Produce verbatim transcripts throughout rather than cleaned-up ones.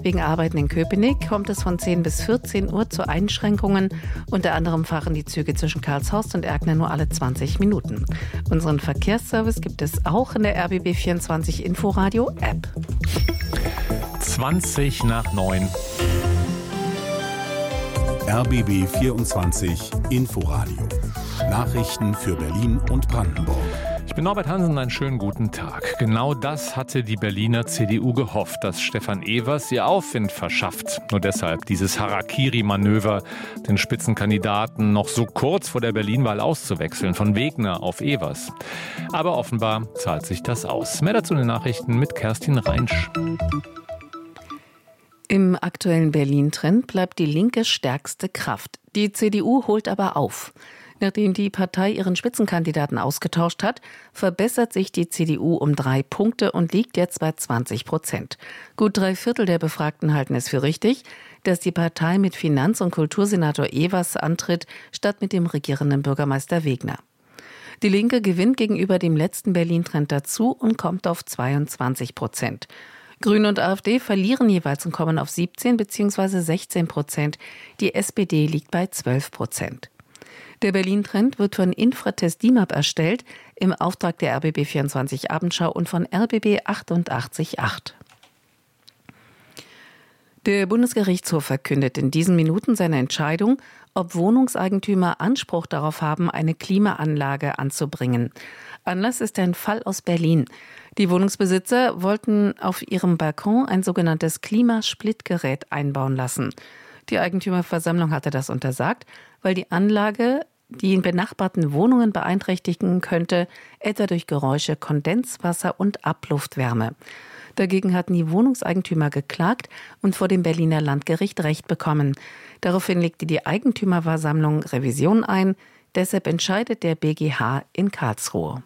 Wegen Arbeiten in Köpenick kommt es von zehn bis vierzehn Uhr zu Einschränkungen. Unter anderem fahren die Züge zwischen Karlshorst und Erkner nur alle zwanzig Minuten. Unseren Verkehrsservice gibt es auch in der R B B vierundzwanzig Inforadio App. zwanzig nach neun. R B B vierundzwanzig Inforadio. Nachrichten für Berlin und Brandenburg. Ich bin Norbert Hansen, einen schönen guten Tag. Genau das hatte die Berliner C D U gehofft, dass Stefan Evers ihr Aufwind verschafft. Nur deshalb dieses Harakiri-Manöver, den Spitzenkandidaten noch so kurz vor der Berlin-Wahl auszuwechseln, von Wegner auf Evers. Aber offenbar zahlt sich das aus. Mehr dazu in den Nachrichten mit Kerstin Reinsch. Im aktuellen Berlin-Trend bleibt die Linke stärkste Kraft. Die C D U holt aber auf. Nachdem die Partei ihren Spitzenkandidaten ausgetauscht hat, verbessert sich die C D U um drei Punkte und liegt jetzt bei zwanzig Prozent. Gut drei Viertel der Befragten halten es für richtig, dass die Partei mit Finanz- und Kultursenator Evers antritt, statt mit dem regierenden Bürgermeister Wegner. Die Linke gewinnt gegenüber dem letzten Berlin-Trend dazu und kommt auf zweiundzwanzig Prozent. Grüne und AfD verlieren jeweils und kommen auf siebzehn bzw. sechzehn Prozent. Die S P D liegt bei zwölf Prozent. Der Berlin-Trend wird von Infratest D I M A P erstellt, im Auftrag der R B B vierundzwanzig Abendschau und von R B B achtundachtzig Komma acht. Der Bundesgerichtshof verkündet in diesen Minuten seine Entscheidung, ob Wohnungseigentümer Anspruch darauf haben, eine Klimaanlage anzubringen. Anlass ist ein Fall aus Berlin. Die Wohnungsbesitzer wollten auf ihrem Balkon ein sogenanntes Klimasplittgerät einbauen lassen. Die Eigentümerversammlung hatte das untersagt, weil die Anlage die in benachbarten Wohnungen beeinträchtigen könnte, etwa durch Geräusche, Kondenswasser und Abluftwärme. Dagegen hatten die Wohnungseigentümer geklagt und vor dem Berliner Landgericht Recht bekommen. Daraufhin legte die Eigentümerversammlung Revision ein. Deshalb entscheidet der B G H in Karlsruhe.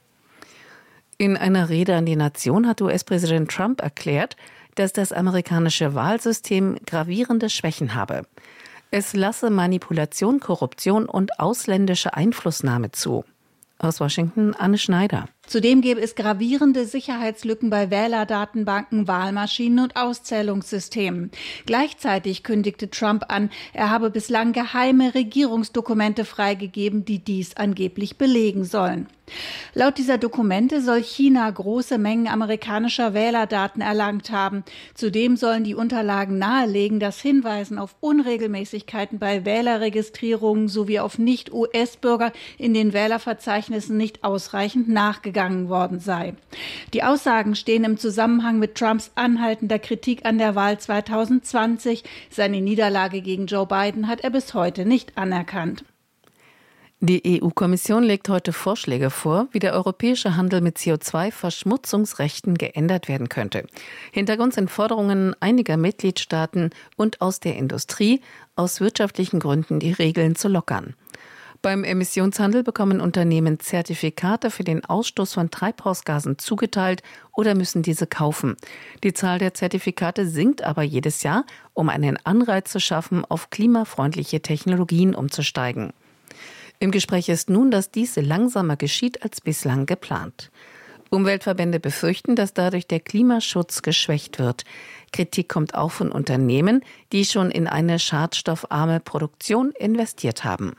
In einer Rede an die Nation hat U S-Präsident Trump erklärt, dass das amerikanische Wahlsystem gravierende Schwächen habe. Es lasse Manipulation, Korruption und ausländische Einflussnahme zu. Aus Washington, Anne Schneider. Zudem gäbe es gravierende Sicherheitslücken bei Wählerdatenbanken, Wahlmaschinen und Auszählungssystemen. Gleichzeitig kündigte Trump an, er habe bislang geheime Regierungsdokumente freigegeben, die dies angeblich belegen sollen. Laut dieser Dokumente soll China große Mengen amerikanischer Wählerdaten erlangt haben. Zudem sollen die Unterlagen nahelegen, dass Hinweisen auf Unregelmäßigkeiten bei Wählerregistrierungen sowie auf Nicht-U S-Bürger in den Wählerverzeichnissen nicht ausreichend nachgegangen worden sei. Die Aussagen stehen im Zusammenhang mit Trumps anhaltender Kritik an der Wahl zweitausendzwanzig. Seine Niederlage gegen Joe Biden hat er bis heute nicht anerkannt. Die E U-Kommission legt heute Vorschläge vor, wie der europäische Handel mit C O zwei Verschmutzungsrechten geändert werden könnte. Hintergrund sind Forderungen einiger Mitgliedstaaten und aus der Industrie, aus wirtschaftlichen Gründen die Regeln zu lockern. Beim Emissionshandel bekommen Unternehmen Zertifikate für den Ausstoß von Treibhausgasen zugeteilt oder müssen diese kaufen. Die Zahl der Zertifikate sinkt aber jedes Jahr, um einen Anreiz zu schaffen, auf klimafreundliche Technologien umzusteigen. Im Gespräch ist nun, dass dies langsamer geschieht als bislang geplant. Umweltverbände befürchten, dass dadurch der Klimaschutz geschwächt wird. Kritik kommt auch von Unternehmen, die schon in eine schadstoffarme Produktion investiert haben.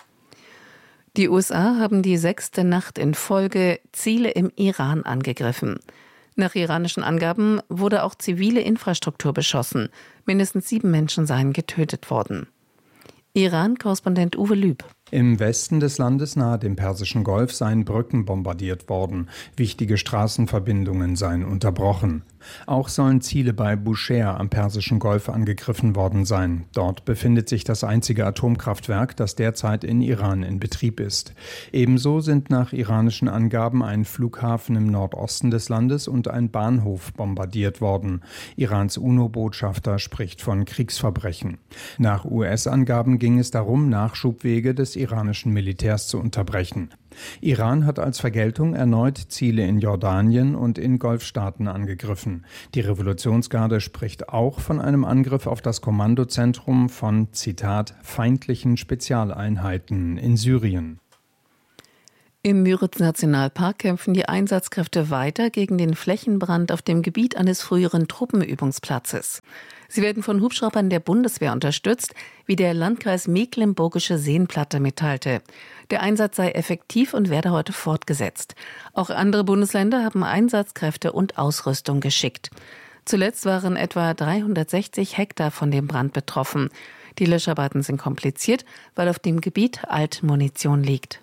Die U S A haben die sechste Nacht in Folge Ziele im Iran angegriffen. Nach iranischen Angaben wurde auch zivile Infrastruktur beschossen. Mindestens sieben Menschen seien getötet worden. Iran-Korrespondent Uwe Lüb. Im Westen des Landes nahe dem Persischen Golf seien Brücken bombardiert worden. Wichtige Straßenverbindungen seien unterbrochen. Auch sollen Ziele bei Bushehr am Persischen Golf angegriffen worden sein. Dort befindet sich das einzige Atomkraftwerk, das derzeit in Iran in Betrieb ist. Ebenso sind nach iranischen Angaben ein Flughafen im Nordosten des Landes und ein Bahnhof bombardiert worden. Irans UNO-Botschafter spricht von Kriegsverbrechen. Nach U S-Angaben ging es darum, Nachschubwege des iranischen Militärs zu unterbrechen. Iran hat als Vergeltung erneut Ziele in Jordanien und in Golfstaaten angegriffen. Die Revolutionsgarde spricht auch von einem Angriff auf das Kommandozentrum von, Zitat, feindlichen Spezialeinheiten in Syrien. Im Müritz-Nationalpark kämpfen die Einsatzkräfte weiter gegen den Flächenbrand auf dem Gebiet eines früheren Truppenübungsplatzes. Sie werden von Hubschraubern der Bundeswehr unterstützt, wie der Landkreis Mecklenburgische Seenplatte mitteilte. Der Einsatz sei effektiv und werde heute fortgesetzt. Auch andere Bundesländer haben Einsatzkräfte und Ausrüstung geschickt. Zuletzt waren etwa dreihundertsechzig Hektar von dem Brand betroffen. Die Löscharbeiten sind kompliziert, weil auf dem Gebiet Altmunition liegt.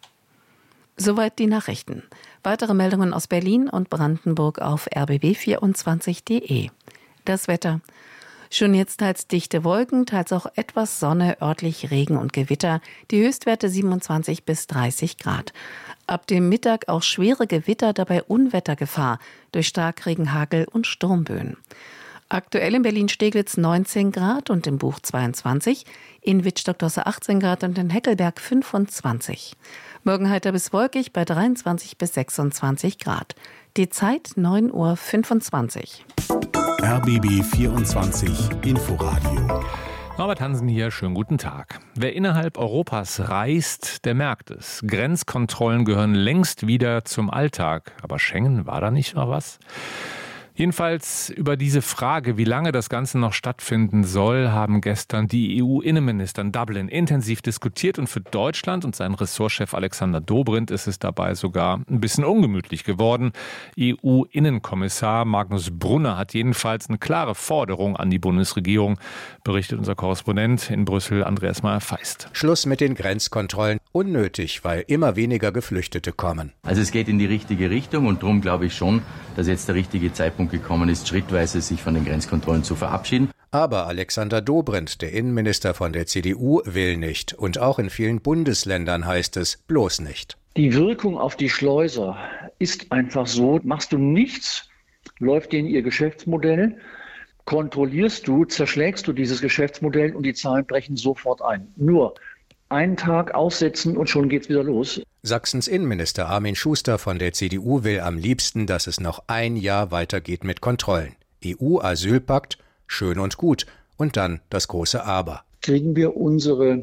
Soweit die Nachrichten. Weitere Meldungen aus Berlin und Brandenburg auf r b b vierundzwanzig punkt d e. Das Wetter. Schon jetzt teils dichte Wolken, teils auch etwas Sonne, örtlich Regen und Gewitter. Die Höchstwerte siebenundzwanzig bis dreißig Grad. Ab dem Mittag auch schwere Gewitter, dabei Unwettergefahr durch Starkregen, Hagel und Sturmböen. Aktuell in Berlin-Steglitz neunzehn Grad und im Buch zweiundzwanzig, in Wittstock-Dosse achtzehn Grad und in Heckelberg fünfundzwanzig. Morgen heiter bis wolkig bei dreiundzwanzig bis sechsundzwanzig Grad. Die Zeit neun Uhr fünfundzwanzig. R B B vierundzwanzig Inforadio. Norbert Hansen hier, schönen guten Tag. Wer innerhalb Europas reist, der merkt es. Grenzkontrollen gehören längst wieder zum Alltag. Aber Schengen, war da nicht noch was? Jedenfalls über diese Frage, wie lange das Ganze noch stattfinden soll, haben gestern die E U-Innenminister in Dublin intensiv diskutiert. Und für Deutschland und seinen Ressortchef Alexander Dobrindt ist es dabei sogar ein bisschen ungemütlich geworden. E U-Innenkommissar Magnus Brunner hat jedenfalls eine klare Forderung an die Bundesregierung, berichtet unser Korrespondent in Brüssel, Andreas Meyer-Feist. Schluss mit den Grenzkontrollen. Unnötig, weil immer weniger Geflüchtete kommen. Also es geht in die richtige Richtung und darum glaube ich schon, dass jetzt der richtige Zeitpunkt gekommen ist, schrittweise sich von den Grenzkontrollen zu verabschieden. Aber Alexander Dobrindt, der Innenminister von der C D U, will nicht. Und auch in vielen Bundesländern heißt es bloß nicht. Die Wirkung auf die Schleuser ist einfach so, machst du nichts, läuft denen ihr Geschäftsmodell, kontrollierst du, zerschlägst du dieses Geschäftsmodell und die Zahlen brechen sofort ein. Nur einen Tag aussetzen und schon geht's wieder los. Sachsens Innenminister Armin Schuster von der C D U will am liebsten, dass es noch ein Jahr weitergeht mit Kontrollen. E U-Asylpakt, schön und gut. Und dann das große Aber. Kriegen wir unsere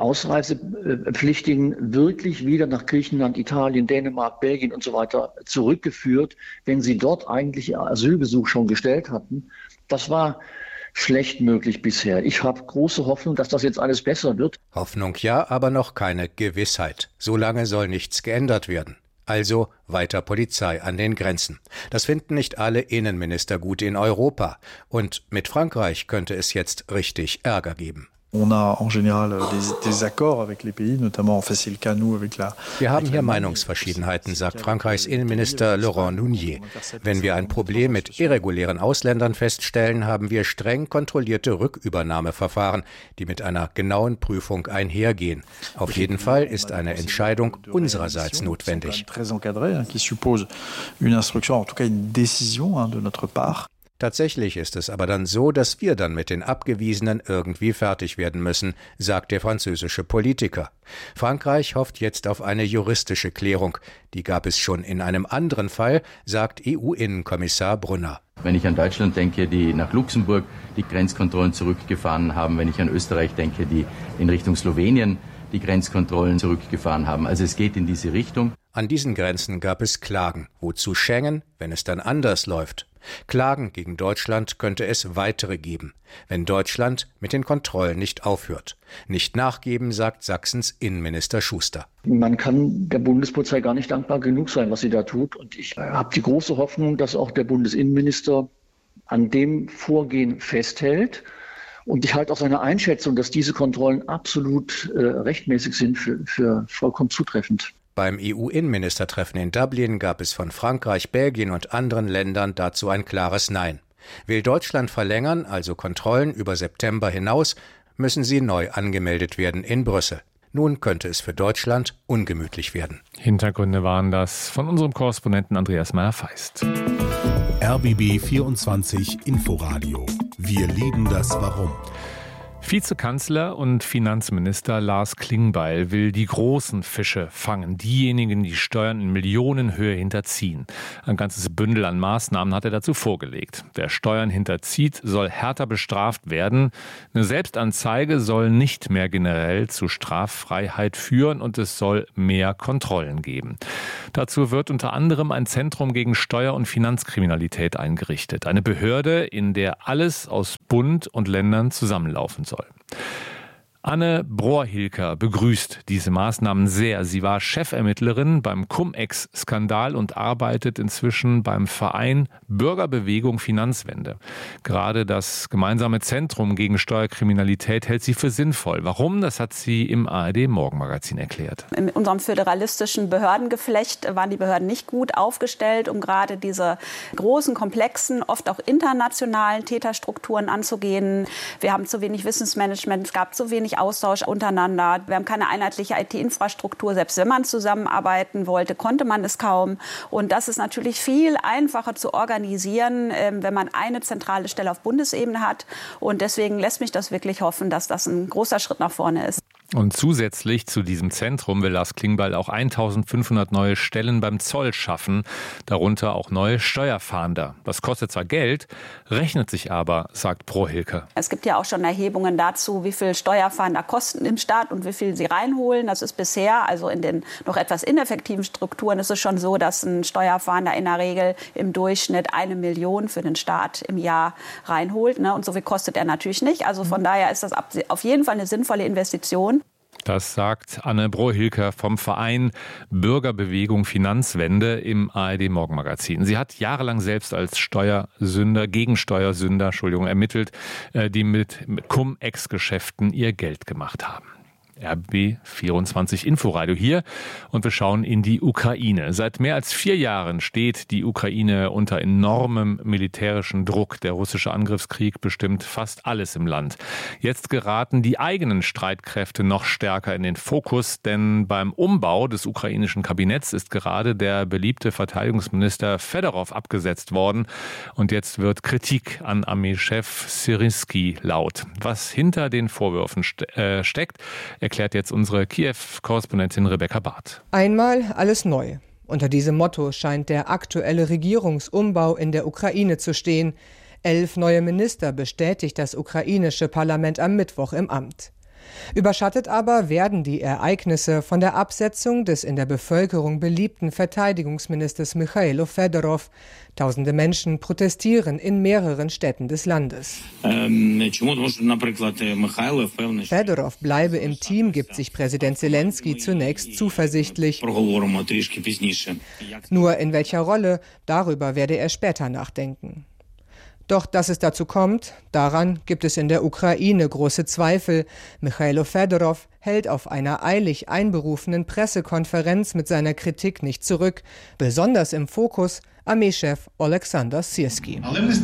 Ausreisepflichtigen wirklich wieder nach Griechenland, Italien, Dänemark, Belgien und so weiter zurückgeführt, wenn sie dort eigentlich ihr Asylgesuch schon gestellt hatten? Das war schlecht möglich bisher. Ich habe große Hoffnung, dass das jetzt alles besser wird. Hoffnung ja, aber noch keine Gewissheit. So lange soll nichts geändert werden. Also weiter Polizei an den Grenzen. Das finden nicht alle Innenminister gut in Europa. Und mit Frankreich könnte es jetzt richtig Ärger geben. Wir haben hier Meinungsverschiedenheiten, sagt Frankreichs Innenminister Laurent Nunez. Wenn wir ein Problem mit irregulären Ausländern feststellen, haben wir streng kontrollierte Rückübernahmeverfahren, die mit einer genauen Prüfung einhergehen. Auf jeden Fall ist eine Entscheidung unsererseits notwendig. Tatsächlich ist es aber dann so, dass wir dann mit den Abgewiesenen irgendwie fertig werden müssen, sagt der französische Politiker. Frankreich hofft jetzt auf eine juristische Klärung. Die gab es schon in einem anderen Fall, sagt E U-Innenkommissar Brunner. Wenn ich an Deutschland denke, die nach Luxemburg die Grenzkontrollen zurückgefahren haben, wenn ich an Österreich denke, die in Richtung Slowenien die Grenzkontrollen zurückgefahren haben. Also es geht in diese Richtung. An diesen Grenzen gab es Klagen. Wozu Schengen, wenn es dann anders läuft? Klagen gegen Deutschland könnte es weitere geben, wenn Deutschland mit den Kontrollen nicht aufhört. Nicht nachgeben, sagt Sachsens Innenminister Schuster. Man kann der Bundespolizei gar nicht dankbar genug sein, was sie da tut. Und ich habe die große Hoffnung, dass auch der Bundesinnenminister an dem Vorgehen festhält. Und ich halte auch seine Einschätzung, dass diese Kontrollen absolut äh, rechtmäßig sind, für, für vollkommen zutreffend. Beim E U-Innenministertreffen in Dublin gab es von Frankreich, Belgien und anderen Ländern dazu ein klares Nein. Will Deutschland verlängern, also Kontrollen über September hinaus, müssen sie neu angemeldet werden in Brüssel. Nun könnte es für Deutschland ungemütlich werden. Hintergründe waren das von unserem Korrespondenten Andreas Meyer-Feist. R B B vierundzwanzig Inforadio. Wir lieben das Warum. Vizekanzler und Finanzminister Lars Klingbeil will die großen Fische fangen, diejenigen, die Steuern in Millionenhöhe hinterziehen. Ein ganzes Bündel an Maßnahmen hat er dazu vorgelegt. Wer Steuern hinterzieht, soll härter bestraft werden. Eine Selbstanzeige soll nicht mehr generell zu Straffreiheit führen und es soll mehr Kontrollen geben. Dazu wird unter anderem ein Zentrum gegen Steuer- und Finanzkriminalität eingerichtet. Eine Behörde, in der alles aus Bund und Ländern zusammenlaufen soll. Anne Brohr-Hilker begrüßt diese Maßnahmen sehr. Sie war Chefermittlerin beim Cum-Ex-Skandal und arbeitet inzwischen beim Verein Bürgerbewegung Finanzwende. Gerade das gemeinsame Zentrum gegen Steuerkriminalität hält sie für sinnvoll. Warum? Das hat sie im A R D-Morgenmagazin erklärt. In unserem föderalistischen Behördengeflecht waren die Behörden nicht gut aufgestellt, um gerade diese großen, komplexen, oft auch internationalen Täterstrukturen anzugehen. Wir haben zu wenig Wissensmanagement, es gab zu wenig Austausch untereinander. Wir haben keine einheitliche I T-Infrastruktur. Selbst wenn man zusammenarbeiten wollte, konnte man es kaum. Und das ist natürlich viel einfacher zu organisieren, wenn man eine zentrale Stelle auf Bundesebene hat. Und deswegen lässt mich das wirklich hoffen, dass das ein großer Schritt nach vorne ist. Und zusätzlich zu diesem Zentrum will Lars Klingbeil auch eintausendfünfhundert neue Stellen beim Zoll schaffen, darunter auch neue Steuerfahnder. Das kostet zwar Geld, rechnet sich aber, sagt Brohr-Hilker. Es gibt ja auch schon Erhebungen dazu, wie viel Steuerfahnder kosten im Staat und wie viel sie reinholen. Das ist bisher, also in den noch etwas ineffektiven Strukturen, ist es schon so, dass ein Steuerfahnder in der Regel im Durchschnitt eine Million für den Staat im Jahr reinholt. Und so viel kostet er natürlich nicht. Also von daher ist das auf jeden Fall eine sinnvolle Investition. Das sagt Anne Brohr-Hilker vom Verein Bürgerbewegung Finanzwende im A R D-Morgenmagazin. Sie hat jahrelang selbst als Steuersünder, Gegensteuersünder, Entschuldigung, ermittelt, die mit Cum-Ex-Geschäften ihr Geld gemacht haben. R B vierundzwanzig Inforadio hier und wir schauen in die Ukraine. Seit mehr als vier Jahren steht die Ukraine unter enormem militärischen Druck. Der russische Angriffskrieg bestimmt fast alles im Land. Jetzt geraten die eigenen Streitkräfte noch stärker in den Fokus, denn beim Umbau des ukrainischen Kabinetts ist gerade der beliebte Verteidigungsminister Fedorov abgesetzt worden und jetzt wird Kritik an Armeechef Syrskyi laut. Was hinter den Vorwürfen ste- äh, steckt, erklärt jetzt unsere Kiew-Korrespondentin Rebecca Barth. Einmal alles neu. Unter diesem Motto scheint der aktuelle Regierungsumbau in der Ukraine zu stehen. Elf neue Minister bestätigt das ukrainische Parlament am Mittwoch im Amt. Überschattet aber werden die Ereignisse von der Absetzung des in der Bevölkerung beliebten Verteidigungsministers Michailo Fedorov. Tausende Menschen protestieren in mehreren Städten des Landes. Fedorov bleibe im Team, gibt sich Präsident Zelensky zunächst zuversichtlich. Nur in welcher Rolle, darüber werde er später nachdenken. Doch dass es dazu kommt, daran gibt es in der Ukraine große Zweifel. Michailo Fedorov hält auf einer eilig einberufenen Pressekonferenz mit seiner Kritik nicht zurück. Besonders im Fokus Armeechef Олександр Сирський.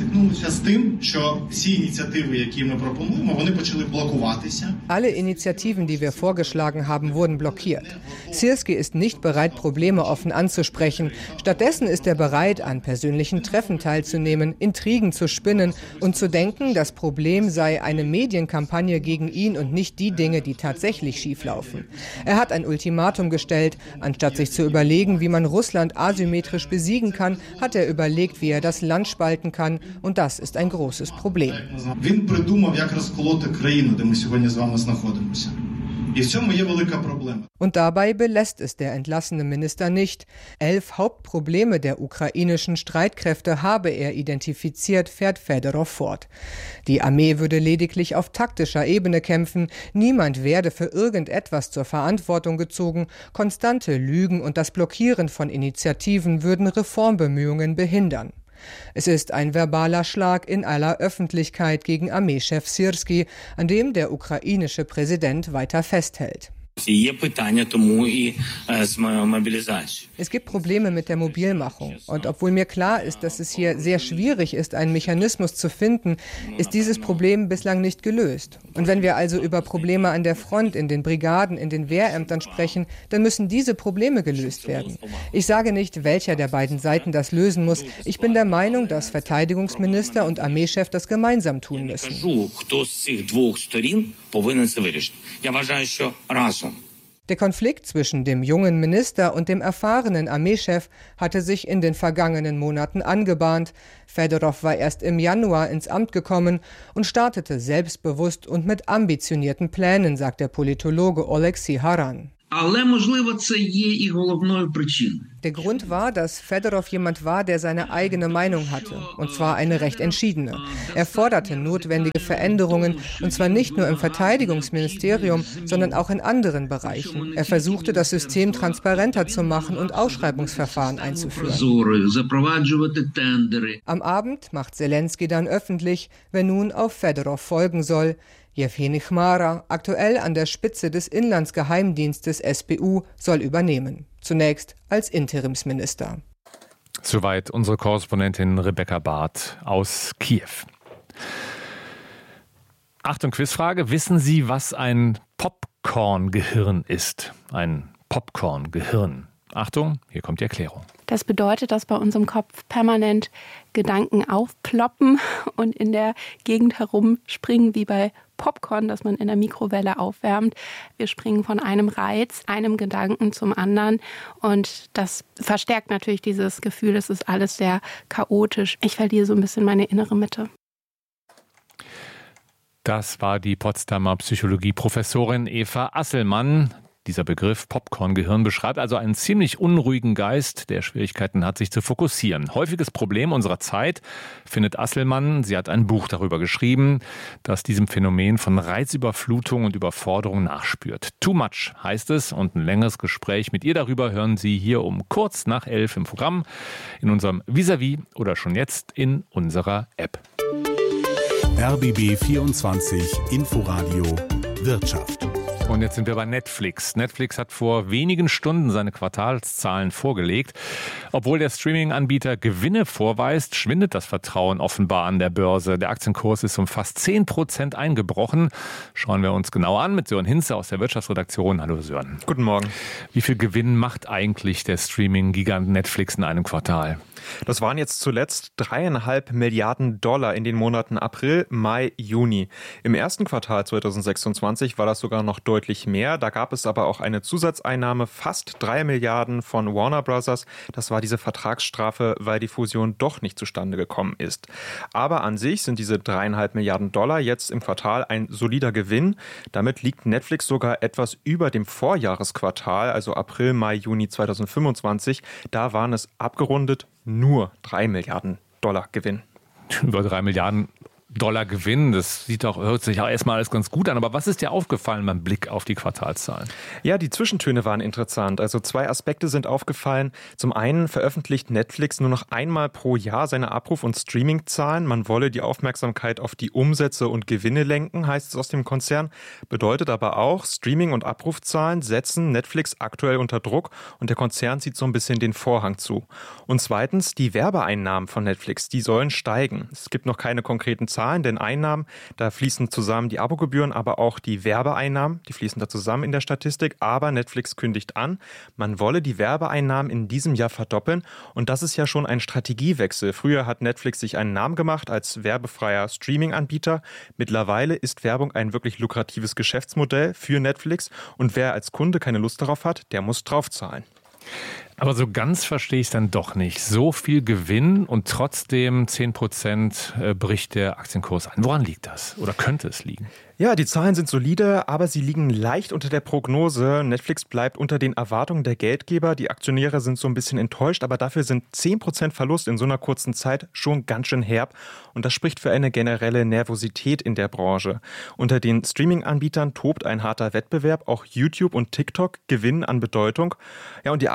Alle Initiativen, die wir vorgeschlagen haben, wurden blockiert. Sirskyi ist nicht bereit, Probleme offen anzusprechen. Stattdessen ist er bereit, an persönlichen Treffen teilzunehmen, Intrigen zu spinnen und zu denken, das Problem sei eine Medienkampagne gegen ihn und nicht die Dinge, die tatsächlich schieflaufen. Er hat ein Ultimatum gestellt. Anstatt sich zu überlegen, wie man Russland asymmetrisch besiegen kann, hat er überlegt, wie er das Land spalten kann. Und das ist ein großes Problem. Und dabei belässt es der entlassene Minister nicht. Elf Hauptprobleme der ukrainischen Streitkräfte habe er identifiziert, fährt Fedorov fort. Die Armee würde lediglich auf taktischer Ebene kämpfen. Niemand werde für irgendetwas zur Verantwortung gezogen. Konstante Lügen und das Blockieren von Initiativen würden Reformbemühungen behindern. Es ist ein verbaler Schlag in aller Öffentlichkeit gegen Armeechef Sirskyi, an dem der ukrainische Präsident weiter festhält. Es gibt Probleme mit der Mobilmachung. Und obwohl mir klar ist, dass es hier sehr schwierig ist, einen Mechanismus zu finden, ist dieses Problem bislang nicht gelöst. Und wenn wir also über Probleme an der Front, in den Brigaden, in den Wehrämtern sprechen, dann müssen diese Probleme gelöst werden. Ich sage nicht, welcher der beiden Seiten das lösen muss. Ich bin der Meinung, dass Verteidigungsminister und Armeechef das gemeinsam tun müssen. Der Konflikt zwischen dem jungen Minister und dem erfahrenen Armeechef hatte sich in den vergangenen Monaten angebahnt. Fedorov war erst im Januar ins Amt gekommen und startete selbstbewusst und mit ambitionierten Plänen, sagt der Politologe Oleksiy Haran. Der Grund war, dass Fedorov jemand war, der seine eigene Meinung hatte, und zwar eine recht entschiedene. Er forderte notwendige Veränderungen, und zwar nicht nur im Verteidigungsministerium, sondern auch in anderen Bereichen. Er versuchte, das System transparenter zu machen und Ausschreibungsverfahren einzuführen. Am Abend macht Selenskyj dann öffentlich, wer nun auf Fedorov folgen soll. Jewgeni Chmara, aktuell an der Spitze des Inlandsgeheimdienstes S B U, soll übernehmen. Zunächst als Interimsminister. Soweit unsere Korrespondentin Rebecca Barth aus Kiew. Achtung, Quizfrage. Wissen Sie, was ein Popcorn-Gehirn ist? Ein Popcorn-Gehirn. Achtung, hier kommt die Erklärung. Das bedeutet, dass bei uns im Kopf permanent Gedanken aufploppen und in der Gegend herumspringen, wie bei Popcorn, das man in der Mikrowelle aufwärmt. Wir springen von einem Reiz, einem Gedanken zum anderen und das verstärkt natürlich dieses Gefühl, es ist alles sehr chaotisch. Ich verliere so ein bisschen meine innere Mitte. Das war die Potsdamer Psychologieprofessorin Eva Asselmann. Dieser Begriff Popcorn-Gehirn beschreibt also einen ziemlich unruhigen Geist, der Schwierigkeiten hat, sich zu fokussieren. Häufiges Problem unserer Zeit, findet Asselmann. Sie hat ein Buch darüber geschrieben, das diesem Phänomen von Reizüberflutung und Überforderung nachspürt. Too Much heißt es und ein längeres Gespräch mit ihr darüber hören Sie hier um kurz nach elf im Programm, in unserem Vis-à-vis oder schon jetzt in unserer App. R B B vierundzwanzig Inforadio Wirtschaft. Und jetzt sind wir bei Netflix. Netflix hat vor wenigen Stunden seine Quartalszahlen vorgelegt. Obwohl der Streaming-Anbieter Gewinne vorweist, schwindet das Vertrauen offenbar an der Börse. Der Aktienkurs ist um fast zehn Prozent eingebrochen. Schauen wir uns genau an mit Sören Hinze aus der Wirtschaftsredaktion. Hallo Sören. Guten Morgen. Wie viel Gewinn macht eigentlich der Streaming-Gigant Netflix in einem Quartal? Das waren jetzt zuletzt dreieinhalb Milliarden Dollar in den Monaten April, Mai, Juni. Im ersten Quartal zweitausendsechsundzwanzig war das sogar noch deutlich mehr. Da gab es aber auch eine Zusatzeinnahme, fast drei Milliarden von Warner Brothers. Das war diese Vertragsstrafe, weil die Fusion doch nicht zustande gekommen ist. Aber an sich sind diese dreieinhalb Milliarden Dollar jetzt im Quartal ein solider Gewinn. Damit liegt Netflix sogar etwas über dem Vorjahresquartal, also April, Mai, Juni zweitausendfünfundzwanzig. Da waren es abgerundet nur drei Milliarden Dollar Gewinn. Über drei Milliarden Dollar Gewinn, das sieht auch, hört sich auch erstmal alles ganz gut an. Aber was ist dir aufgefallen beim Blick auf die Quartalszahlen? Ja, die Zwischentöne waren interessant. Also zwei Aspekte sind aufgefallen. Zum einen veröffentlicht Netflix nur noch einmal pro Jahr seine Abruf- und Streamingzahlen. Man wolle die Aufmerksamkeit auf die Umsätze und Gewinne lenken, heißt es aus dem Konzern. Bedeutet aber auch, Streaming- und Abrufzahlen setzen Netflix aktuell unter Druck und der Konzern zieht so ein bisschen den Vorhang zu. Und zweitens, die Werbeeinnahmen von Netflix, die sollen steigen. Es gibt noch keine konkreten Zahlen. Denn Einnahmen, da fließen zusammen die Abogebühren, aber auch die Werbeeinnahmen, die fließen da zusammen in der Statistik. Aber Netflix kündigt an, man wolle die Werbeeinnahmen in diesem Jahr verdoppeln. Und das ist ja schon ein Strategiewechsel. Früher hat Netflix sich einen Namen gemacht als werbefreier Streaming-Anbieter. Mittlerweile ist Werbung ein wirklich lukratives Geschäftsmodell für Netflix. Und wer als Kunde keine Lust darauf hat, der muss draufzahlen. Aber so ganz verstehe ich es dann doch nicht. So viel Gewinn und trotzdem zehn Prozent bricht der Aktienkurs ein. Woran liegt das? Oder könnte es liegen? Ja, die Zahlen sind solide, aber sie liegen leicht unter der Prognose. Netflix bleibt unter den Erwartungen der Geldgeber. Die Aktionäre sind so ein bisschen enttäuscht, aber dafür sind zehn Prozent Verlust in so einer kurzen Zeit schon ganz schön herb. Und das spricht für eine generelle Nervosität in der Branche. Unter den Streaming-Anbietern tobt ein harter Wettbewerb. Auch YouTube und TikTok gewinnen an Bedeutung. Ja, und die Aktionäre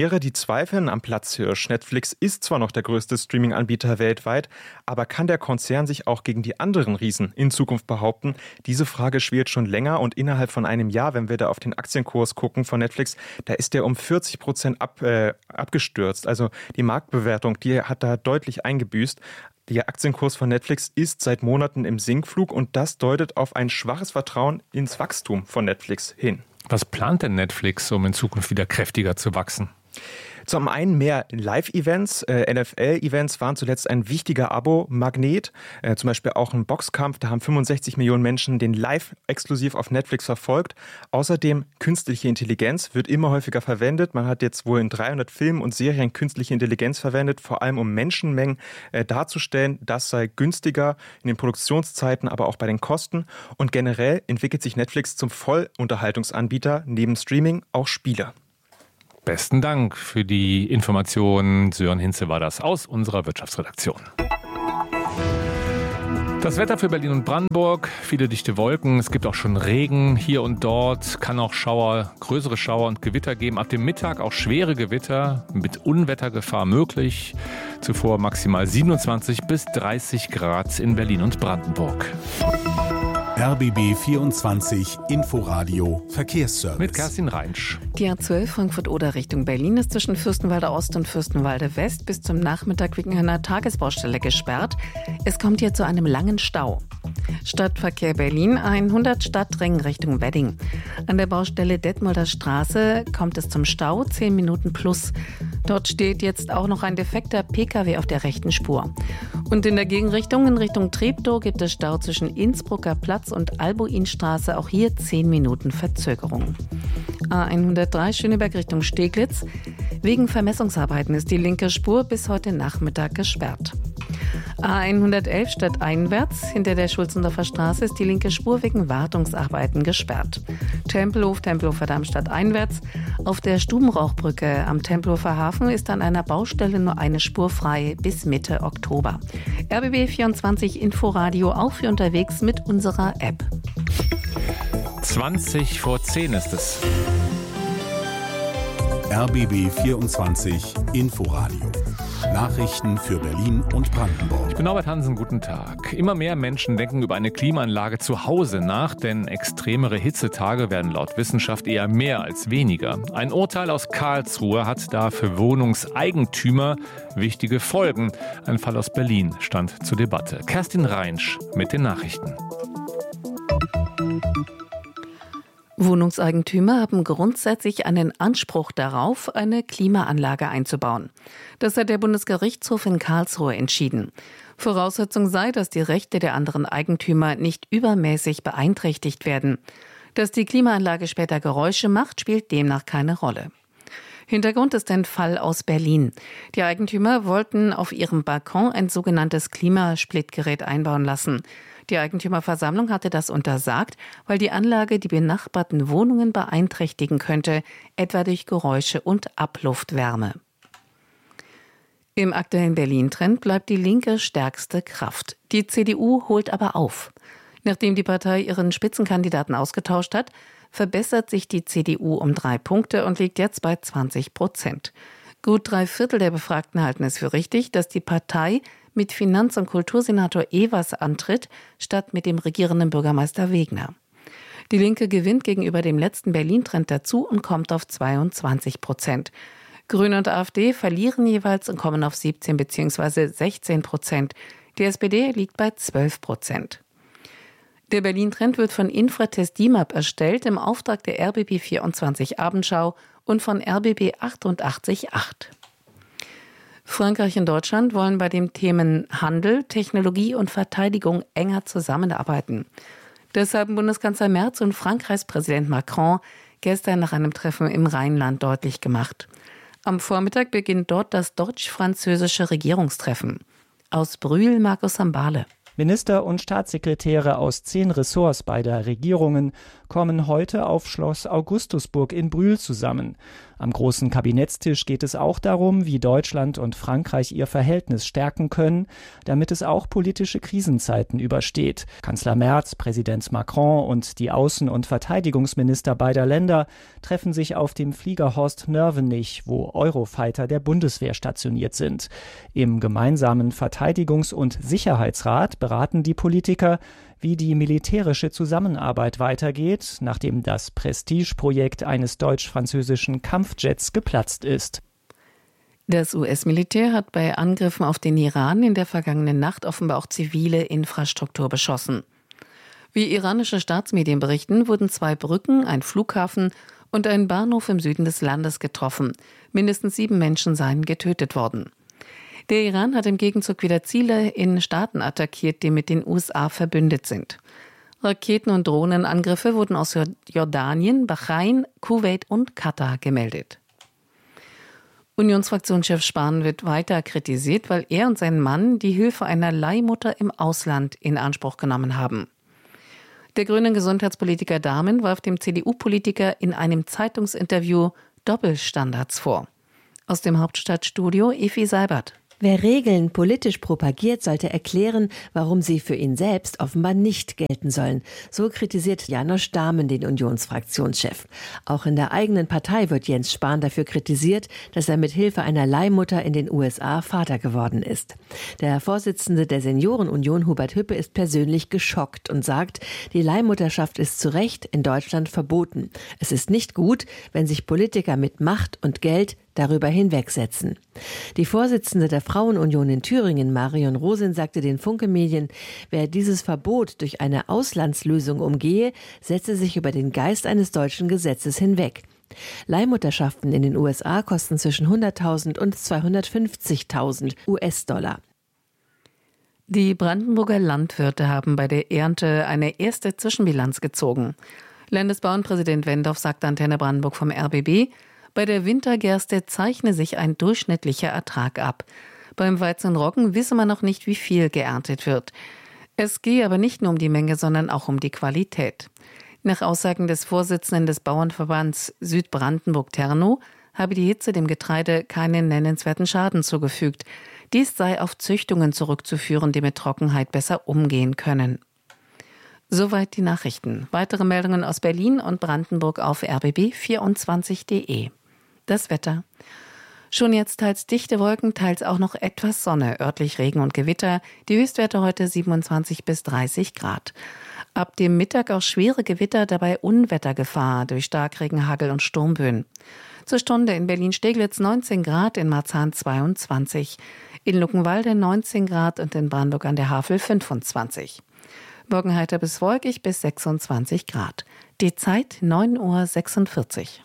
Aktionäre, die zweifeln am Platzhirsch. Netflix ist zwar noch der größte Streaming-Anbieter weltweit, aber kann der Konzern sich auch gegen die anderen Riesen in Zukunft behaupten? Diese Frage schwelt schon länger und innerhalb von einem Jahr, wenn wir da auf den Aktienkurs gucken von Netflix, da ist der um vierzig Prozent ab, äh, abgestürzt. Also die Marktbewertung, die hat da deutlich eingebüßt. Der Aktienkurs von Netflix ist seit Monaten im Sinkflug und das deutet auf ein schwaches Vertrauen ins Wachstum von Netflix hin. Was plant denn Netflix, um in Zukunft wieder kräftiger zu wachsen? Zum einen mehr Live-Events. Äh, N F L-Events waren zuletzt ein wichtiger Abo-Magnet. Äh, zum Beispiel auch ein Boxkampf. Da haben fünfundsechzig Millionen Menschen den live exklusiv auf Netflix verfolgt. Außerdem künstliche Intelligenz wird immer häufiger verwendet. Man hat jetzt wohl in dreihundert Filmen und Serien künstliche Intelligenz verwendet, vor allem um Menschenmengen äh, darzustellen. Das sei günstiger in den Produktionszeiten, aber auch bei den Kosten. Und generell entwickelt sich Netflix zum Vollunterhaltungsanbieter neben Streaming auch Spiele. Besten Dank für die Informationen. Sören Hinze war das aus unserer Wirtschaftsredaktion. Das Wetter für Berlin und Brandenburg, viele dichte Wolken, es gibt auch schon Regen hier und dort, kann auch Schauer, größere Schauer und Gewitter geben. Ab dem Mittag auch schwere Gewitter mit Unwettergefahr möglich. Zuvor maximal siebenundzwanzig bis dreißig Grad in Berlin und Brandenburg. R B B vierundzwanzig Inforadio Verkehrsservice. Mit Kerstin Reinsch. Die A zwölf Frankfurt-Oder Richtung Berlin ist zwischen Fürstenwalde Ost und Fürstenwalde West bis zum Nachmittag wegen einer Tagesbaustelle gesperrt. Es kommt hier zu einem langen Stau. Stadtverkehr Berlin hundert Stadtring Richtung Wedding. An der Baustelle Detmolder Straße kommt es zum Stau, zehn Minuten plus. Dort steht jetzt auch noch ein defekter P K W auf der rechten Spur. Und in der Gegenrichtung, in Richtung Treptow, gibt es Stau zwischen Innsbrucker Platz und Albuinstraße, auch hier zehn Minuten Verzögerung. A hundertdrei Schöneberg Richtung Steglitz. Wegen Vermessungsarbeiten ist die linke Spur bis heute Nachmittag gesperrt. A hundertelf stadteinwärts, hinter der Schulzendorfer Straße ist die linke Spur wegen Wartungsarbeiten gesperrt. Tempelhof, Tempelhofer Darmstadt einwärts. Auf der Stubenrauchbrücke am Tempelhofer Hafen ist an einer Baustelle nur eine Spur frei bis Mitte Oktober. R B B vierundzwanzig Inforadio auch für unterwegs mit unserer App. zwanzig vor zehn ist es. R B B vierundzwanzig Inforadio. Nachrichten für Berlin und Brandenburg. Ich bin Norbert Hansen, guten Tag. Immer mehr Menschen denken über eine Klimaanlage zu Hause nach, denn extremere Hitzetage werden laut Wissenschaft eher mehr als weniger. Ein Urteil aus Karlsruhe hat da für Wohnungseigentümer wichtige Folgen. Ein Fall aus Berlin stand zur Debatte. Kerstin Reinsch mit den Nachrichten. Wohnungseigentümer haben grundsätzlich einen Anspruch darauf, eine Klimaanlage einzubauen. Das hat der Bundesgerichtshof in Karlsruhe entschieden. Voraussetzung sei, dass die Rechte der anderen Eigentümer nicht übermäßig beeinträchtigt werden. Dass die Klimaanlage später Geräusche macht, spielt demnach keine Rolle. Hintergrund ist ein Fall aus Berlin. Die Eigentümer wollten auf ihrem Balkon ein sogenanntes Klimasplitgerät einbauen lassen. Die Eigentümerversammlung hatte das untersagt, weil die Anlage die benachbarten Wohnungen beeinträchtigen könnte, etwa durch Geräusche und Abluftwärme. Im aktuellen Berlin-Trend bleibt die Linke stärkste Kraft. Die C D U holt aber auf. Nachdem die Partei ihren Spitzenkandidaten ausgetauscht hat, verbessert sich die C D U um drei Punkte und liegt jetzt bei zwanzig Prozent. Gut drei Viertel der Befragten halten es für richtig, dass die Partei mit Finanz- und Kultursenator Evers antritt, statt mit dem regierenden Bürgermeister Wegner. Die Linke gewinnt gegenüber dem letzten Berlin-Trend dazu und kommt auf zweiundzwanzig Prozent. Grüne und AfD verlieren jeweils und kommen auf siebzehn bzw. sechzehn Prozent. Die S P D liegt bei zwölf Prozent. Der Berlin-Trend wird von Infratest D I M A P erstellt im Auftrag der R B B vierundzwanzig Abendschau und von R B B achtundachtzig Komma acht. Frankreich und Deutschland wollen bei den Themen Handel, Technologie und Verteidigung enger zusammenarbeiten. Das haben Bundeskanzler Merz und Frankreichs Präsident Macron gestern nach einem Treffen im Rheinland deutlich gemacht. Am Vormittag beginnt dort das deutsch-französische Regierungstreffen. Aus Brühl Markus Sambale. Minister und Staatssekretäre aus zehn Ressorts beider Regierungen kommen heute auf Schloss Augustusburg in Brühl zusammen. Am großen Kabinettstisch geht es auch darum, wie Deutschland und Frankreich ihr Verhältnis stärken können, damit es auch politische Krisenzeiten übersteht. Kanzler Merz, Präsident Macron und die Außen- und Verteidigungsminister beider Länder treffen sich auf dem Flieger Horst Nörvenich, wo Eurofighter der Bundeswehr stationiert sind. Im gemeinsamen Verteidigungs- und Sicherheitsrat beraten die Politiker, wie die militärische Zusammenarbeit weitergeht, nachdem das Prestige-Projekt eines deutsch-französischen Kampfjets geplatzt ist. Das U S-Militär hat bei Angriffen auf den Iran in der vergangenen Nacht offenbar auch zivile Infrastruktur beschossen. Wie iranische Staatsmedien berichten, wurden zwei Brücken, ein Flughafen und ein Bahnhof im Süden des Landes getroffen. Mindestens sieben Menschen seien getötet worden. Der Iran hat im Gegenzug wieder Ziele in Staaten attackiert, die mit den U S A verbündet sind. Raketen- und Drohnenangriffe wurden aus Jordanien, Bahrain, Kuwait und Katar gemeldet. Unionsfraktionschef Spahn wird weiter kritisiert, weil er und sein Mann die Hilfe einer Leihmutter im Ausland in Anspruch genommen haben. Der grüne Gesundheitspolitiker Dahmen warf dem C D U-Politiker in einem Zeitungsinterview Doppelstandards vor. Aus dem Hauptstadtstudio Efi Seibert. Wer Regeln politisch propagiert, sollte erklären, warum sie für ihn selbst offenbar nicht gelten sollen. So kritisiert Janosch Dahmen den Unionsfraktionschef. Auch in der eigenen Partei wird Jens Spahn dafür kritisiert, dass er mit Hilfe einer Leihmutter in den U S A Vater geworden ist. Der Vorsitzende der Seniorenunion, Hubert Hüppe, ist persönlich geschockt und sagt, die Leihmutterschaft ist zu Recht in Deutschland verboten. Es ist nicht gut, wenn sich Politiker mit Macht und Geld darüber hinwegsetzen. Die Vorsitzende der Frauenunion in Thüringen, Marion Rosin, sagte den Funke-Medien, wer dieses Verbot durch eine Auslandslösung umgehe, setze sich über den Geist eines deutschen Gesetzes hinweg. Leihmutterschaften in den U S A kosten zwischen hunderttausend und zweihundertfünfzigtausend U S-Dollar. Die Brandenburger Landwirte haben bei der Ernte eine erste Zwischenbilanz gezogen. Landesbauernpräsident Wendorf sagt Antenne Brandenburg vom R B B, bei der Wintergerste zeichne sich ein durchschnittlicher Ertrag ab. Beim Weizenroggen wisse man noch nicht, wie viel geerntet wird. Es gehe aber nicht nur um die Menge, sondern auch um die Qualität. Nach Aussagen des Vorsitzenden des Bauernverbands Südbrandenburg-Ternow habe die Hitze dem Getreide keinen nennenswerten Schaden zugefügt. Dies sei auf Züchtungen zurückzuführen, die mit Trockenheit besser umgehen können. Soweit die Nachrichten. Weitere Meldungen aus Berlin und Brandenburg auf r b b vierundzwanzig punkt de. Das Wetter. Schon jetzt teils dichte Wolken, teils auch noch etwas Sonne, örtlich Regen und Gewitter. Die Höchstwerte heute siebenundzwanzig bis dreißig Grad. Ab dem Mittag auch schwere Gewitter, dabei Unwettergefahr durch Starkregen, Hagel und Sturmböen. Zur Stunde in Berlin-Steglitz neunzehn Grad, in Marzahn zweiundzwanzig, in Luckenwalde neunzehn Grad und in Brandenburg an der Havel fünfundzwanzig. Morgen heiter bis wolkig bis sechsundzwanzig Grad. Die Zeit neun Uhr sechsundvierzig.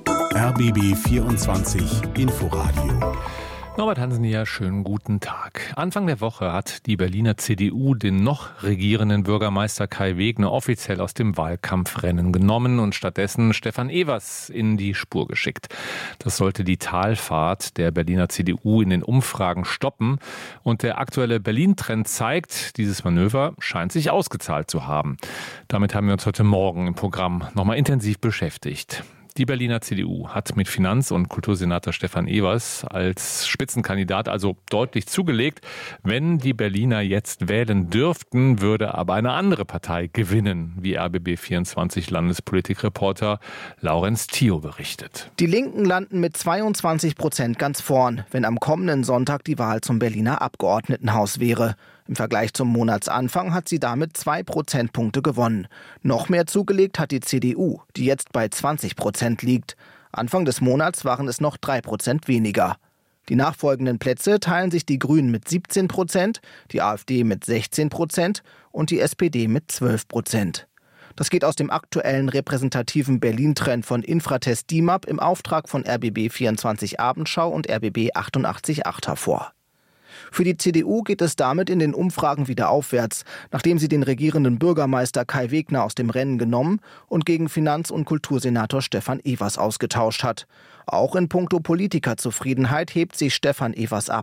R B B vierundzwanzig Inforadio. Norbert Hansen hier, schönen guten Tag. Anfang der Woche hat die Berliner C D U den noch regierenden Bürgermeister Kai Wegner offiziell aus dem Wahlkampfrennen genommen und stattdessen Stefan Evers in die Spur geschickt. Das sollte die Talfahrt der Berliner C D U in den Umfragen stoppen. Und der aktuelle Berlin-Trend zeigt, dieses Manöver scheint sich ausgezahlt zu haben. Damit haben wir uns heute Morgen im Programm nochmal intensiv beschäftigt. Die Berliner C D U hat mit Finanz- und Kultursenator Stefan Evers als Spitzenkandidat also deutlich zugelegt. Wenn die Berliner jetzt wählen dürften, würde aber eine andere Partei gewinnen, wie R B B vierundzwanzig Landespolitikreporter Laurenz Thio berichtet. Die Linken landen mit zweiundzwanzig Prozent ganz vorn, wenn am kommenden Sonntag die Wahl zum Berliner Abgeordnetenhaus wäre. Im Vergleich zum Monatsanfang hat sie damit zwei Prozentpunkte gewonnen. Noch mehr zugelegt hat die C D U, die jetzt bei zwanzig Prozent liegt. Anfang des Monats waren es noch drei Prozent weniger. Die nachfolgenden Plätze teilen sich die Grünen mit siebzehn Prozent, die AfD mit sechzehn Prozent und die S P D mit zwölf Prozent. Das geht aus dem aktuellen repräsentativen Berlin-Trend von Infratest D I M A P im Auftrag von R B B vierundzwanzig Abendschau und R B B achtundachtzig Komma acht hervor. Für die C D U geht es damit in den Umfragen wieder aufwärts, nachdem sie den regierenden Bürgermeister Kai Wegner aus dem Rennen genommen und gegen Finanz- und Kultursenator Stefan Evers ausgetauscht hat. Auch in puncto Politikerzufriedenheit hebt sich Stefan Evers ab.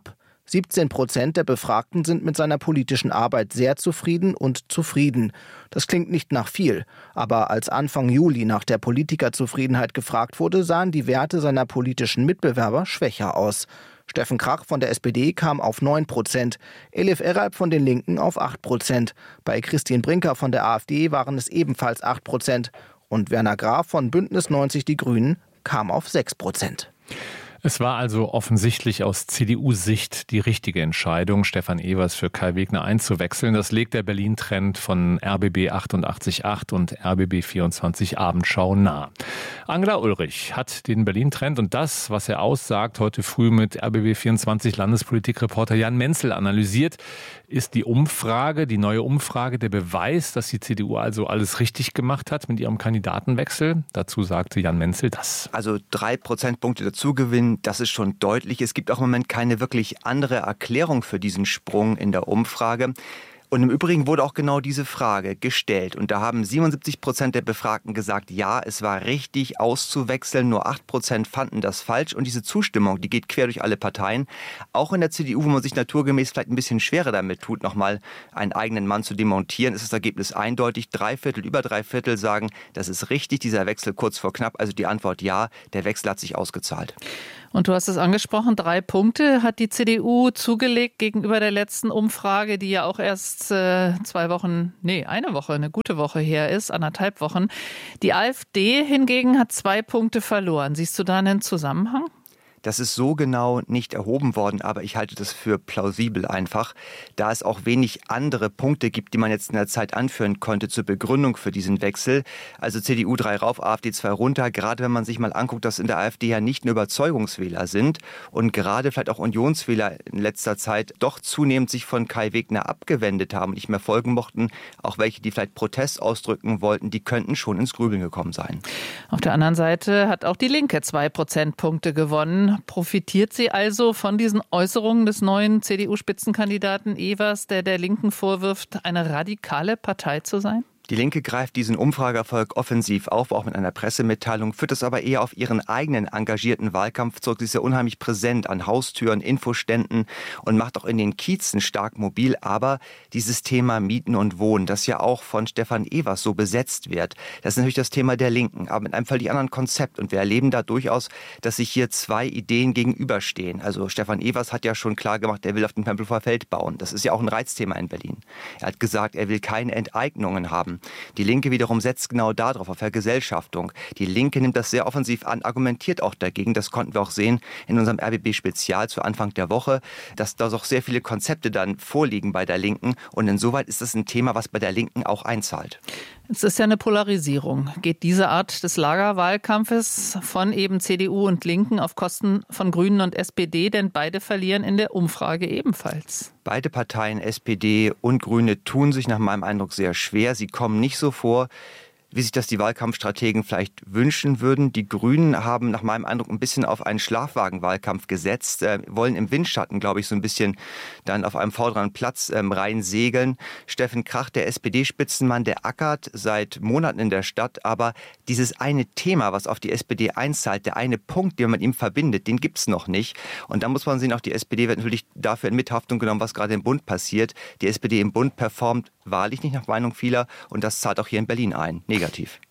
siebzehn Prozent der Befragten sind mit seiner politischen Arbeit sehr zufrieden und zufrieden. Das klingt nicht nach viel, aber als Anfang Juli nach der Politikerzufriedenheit gefragt wurde, sahen die Werte seiner politischen Mitbewerber schwächer aus. Steffen Krach von der S P D kam auf neun Prozent, Elif Eralp von den Linken auf acht Prozent. Bei Christine Brinker von der AfD waren es ebenfalls acht Prozent. Und Werner Graf von Bündnis neunzig Die Grünen kam auf sechs Prozent. Es war also offensichtlich aus C D U-Sicht die richtige Entscheidung, Stefan Evers für Kai Wegner einzuwechseln. Das legt der Berlin-Trend von R B B achtundachtzig Komma acht und R B B vierundzwanzig Abendschau nahe. Angela Ulrich hat den Berlin-Trend und das, was er aussagt, heute früh mit R B B vierundzwanzig Landespolitikreporter Jan Menzel analysiert. Ist die Umfrage, die neue Umfrage, der Beweis, dass die C D U also alles richtig gemacht hat mit ihrem Kandidatenwechsel? Dazu sagte Jan Menzel das. Also drei Prozentpunkte dazugewinnen, das ist schon deutlich. Es gibt auch im Moment keine wirklich andere Erklärung für diesen Sprung in der Umfrage. Und im Übrigen wurde auch genau diese Frage gestellt. Und da haben siebenundsiebzig Prozent der Befragten gesagt, ja, es war richtig auszuwechseln. Nur acht Prozent fanden das falsch. Und diese Zustimmung, die geht quer durch alle Parteien. Auch in der C D U, wo man sich naturgemäß vielleicht ein bisschen schwerer damit tut, nochmal einen eigenen Mann zu demontieren, ist das Ergebnis eindeutig. Drei Viertel, über drei Viertel sagen, das ist richtig, dieser Wechsel kurz vor knapp. Also die Antwort ja, der Wechsel hat sich ausgezahlt. Und du hast es angesprochen, drei Punkte hat die C D U zugelegt gegenüber der letzten Umfrage, die ja auch erst äh, zwei Wochen, nee, eine Woche, eine gute Woche her ist, anderthalb Wochen. Die AfD hingegen hat zwei Punkte verloren. Siehst du da einen Zusammenhang? Das ist so genau nicht erhoben worden, aber ich halte das für plausibel einfach, da es auch wenig andere Punkte gibt, die man jetzt in der Zeit anführen konnte zur Begründung für diesen Wechsel. Also C D U drei rauf, AfD zwei runter, gerade wenn man sich mal anguckt, dass in der AfD ja nicht nur Überzeugungswähler sind und gerade vielleicht auch Unionswähler in letzter Zeit doch zunehmend sich von Kai Wegner abgewendet haben und nicht mehr folgen mochten, auch welche, die vielleicht Protest ausdrücken wollten, die könnten schon ins Grübeln gekommen sein. Auf der anderen Seite hat auch die Linke zwei Prozentpunkte gewonnen. Profitiert sie also von diesen Äußerungen des neuen C D U-Spitzenkandidaten Evers, der der Linken vorwirft, eine radikale Partei zu sein? Die Linke greift diesen Umfrageerfolg offensiv auf, auch mit einer Pressemitteilung, führt es aber eher auf ihren eigenen engagierten Wahlkampf zurück. Sie ist ja unheimlich präsent an Haustüren, Infoständen und macht auch in den Kiezen stark mobil. Aber dieses Thema Mieten und Wohnen, das ja auch von Stefan Evers so besetzt wird, das ist natürlich das Thema der Linken, aber mit einem völlig anderen Konzept. Und wir erleben da durchaus, dass sich hier zwei Ideen gegenüberstehen. Also Stefan Evers hat ja schon klar gemacht, er will auf dem Tempelhofer Feld bauen. Das ist ja auch ein Reizthema in Berlin. Er hat gesagt, er will keine Enteignungen haben. Die Linke wiederum setzt genau darauf, auf Vergesellschaftung. Die Linke nimmt das sehr offensiv an, argumentiert auch dagegen. Das konnten wir auch sehen in unserem R B B-Spezial zu Anfang der Woche, dass da auch sehr viele Konzepte dann vorliegen bei der Linken. Und insoweit ist das ein Thema, was bei der Linken auch einzahlt. Es ist ja eine Polarisierung. Geht diese Art des Lagerwahlkampfes von eben C D U und Linken auf Kosten von Grünen und S P D? Denn beide verlieren in der Umfrage ebenfalls. Beide Parteien, S P D und Grüne, tun sich nach meinem Eindruck sehr schwer. Sie kommen nicht so vor, wie sich das die Wahlkampfstrategen vielleicht wünschen würden. Die Grünen haben nach meinem Eindruck ein bisschen auf einen Schlafwagenwahlkampf gesetzt, äh, wollen im Windschatten, glaube ich, so ein bisschen dann auf einem vorderen Platz ähm, reinsegeln. Steffen Krach, der S P D-Spitzenmann, der ackert seit Monaten in der Stadt, aber dieses eine Thema, was auf die S P D einzahlt, der eine Punkt, den man mit ihm verbindet, den gibt's noch nicht. Und da muss man sehen, auch die S P D wird natürlich dafür in Mithaftung genommen, was gerade im Bund passiert. Die S P D im Bund performt wahrlich nicht nach Meinung vieler und das zahlt auch hier in Berlin ein. Negativ.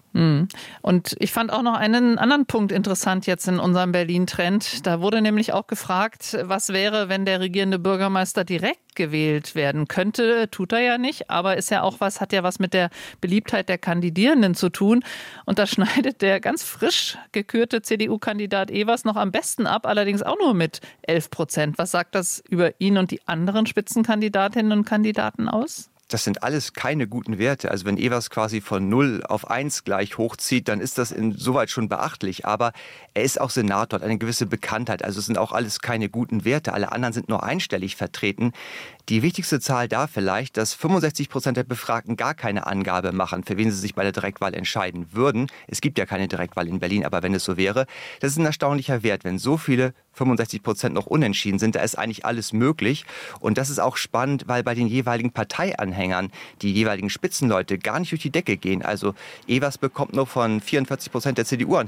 Und ich fand auch noch einen anderen Punkt interessant jetzt in unserem Berlin-Trend. Da wurde nämlich auch gefragt, was wäre, wenn der regierende Bürgermeister direkt gewählt werden könnte. Tut er ja nicht, aber ist ja auch was, hat ja was mit der Beliebtheit der Kandidierenden zu tun. Und da schneidet der ganz frisch gekürte C D U-Kandidat Evers noch am besten ab, allerdings auch nur mit elf Prozent. Was sagt das über ihn und die anderen Spitzenkandidatinnen und Kandidaten aus? Das sind alles keine guten Werte. Also wenn Evers quasi von null auf eins gleich hochzieht, dann ist das insoweit schon beachtlich. Aber er ist auch Senator, hat eine gewisse Bekanntheit. Also es sind auch alles keine guten Werte. Alle anderen sind nur einstellig vertreten. Die wichtigste Zahl da vielleicht, dass fünfundsechzig Prozent der Befragten gar keine Angabe machen, für wen sie sich bei der Direktwahl entscheiden würden. Es gibt ja keine Direktwahl in Berlin, aber wenn es so wäre, das ist ein erstaunlicher Wert. Wenn so viele, fünfundsechzig Prozent noch unentschieden sind, da ist eigentlich alles möglich. Und das ist auch spannend, weil bei den jeweiligen Parteianhängern die jeweiligen Spitzenleute gar nicht durch die Decke gehen. Also Evers bekommt nur von vierundvierzig Prozent der C D U-Anhänger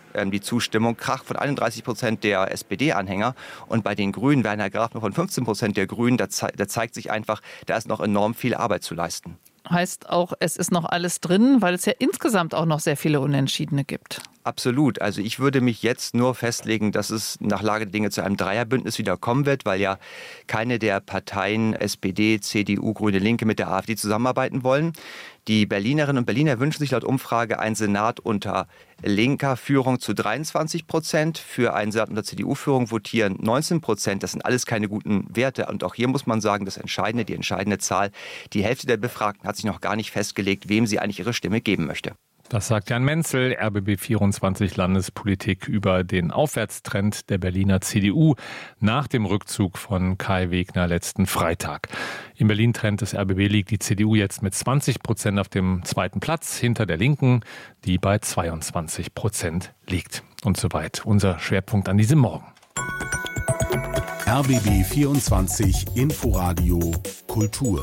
ähm, die Zustimmung. Krach von einunddreißig Prozent der S P D-Anhänger. Und bei den Grünen, Werner Graf nur von fünfzehn Prozent der Grünen, da, ze- da zeigt sich einfach, da ist noch enorm viel Arbeit zu leisten. Heißt auch, es ist noch alles drin, weil es ja insgesamt auch noch sehr viele Unentschiedene gibt. Absolut. Also ich würde mich jetzt nur festlegen, dass es nach Lage der Dinge zu einem Dreierbündnis wieder kommen wird, weil ja keine der Parteien S P D, C D U, Grüne Linke mit der AfD zusammenarbeiten wollen. Die Berlinerinnen und Berliner wünschen sich laut Umfrage einen Senat unter linker Führung zu dreiundzwanzig Prozent. Für einen Senat unter C D U-Führung votieren neunzehn Prozent. Das sind alles keine guten Werte. Und auch hier muss man sagen, das Entscheidende, die entscheidende Zahl, die Hälfte der Befragten hat sich noch gar nicht festgelegt, wem sie eigentlich ihre Stimme geben möchte. Das sagt Jan Menzel, R B B vierundzwanzig Landespolitik über den Aufwärtstrend der Berliner C D U nach dem Rückzug von Kai Wegner letzten Freitag. Im Berlin-Trend des R B B liegt die C D U jetzt mit zwanzig Prozent auf dem zweiten Platz hinter der Linken, die bei zweiundzwanzig Prozent liegt. Und soweit unser Schwerpunkt an diesem Morgen. R B B vierundzwanzig Inforadio Kultur.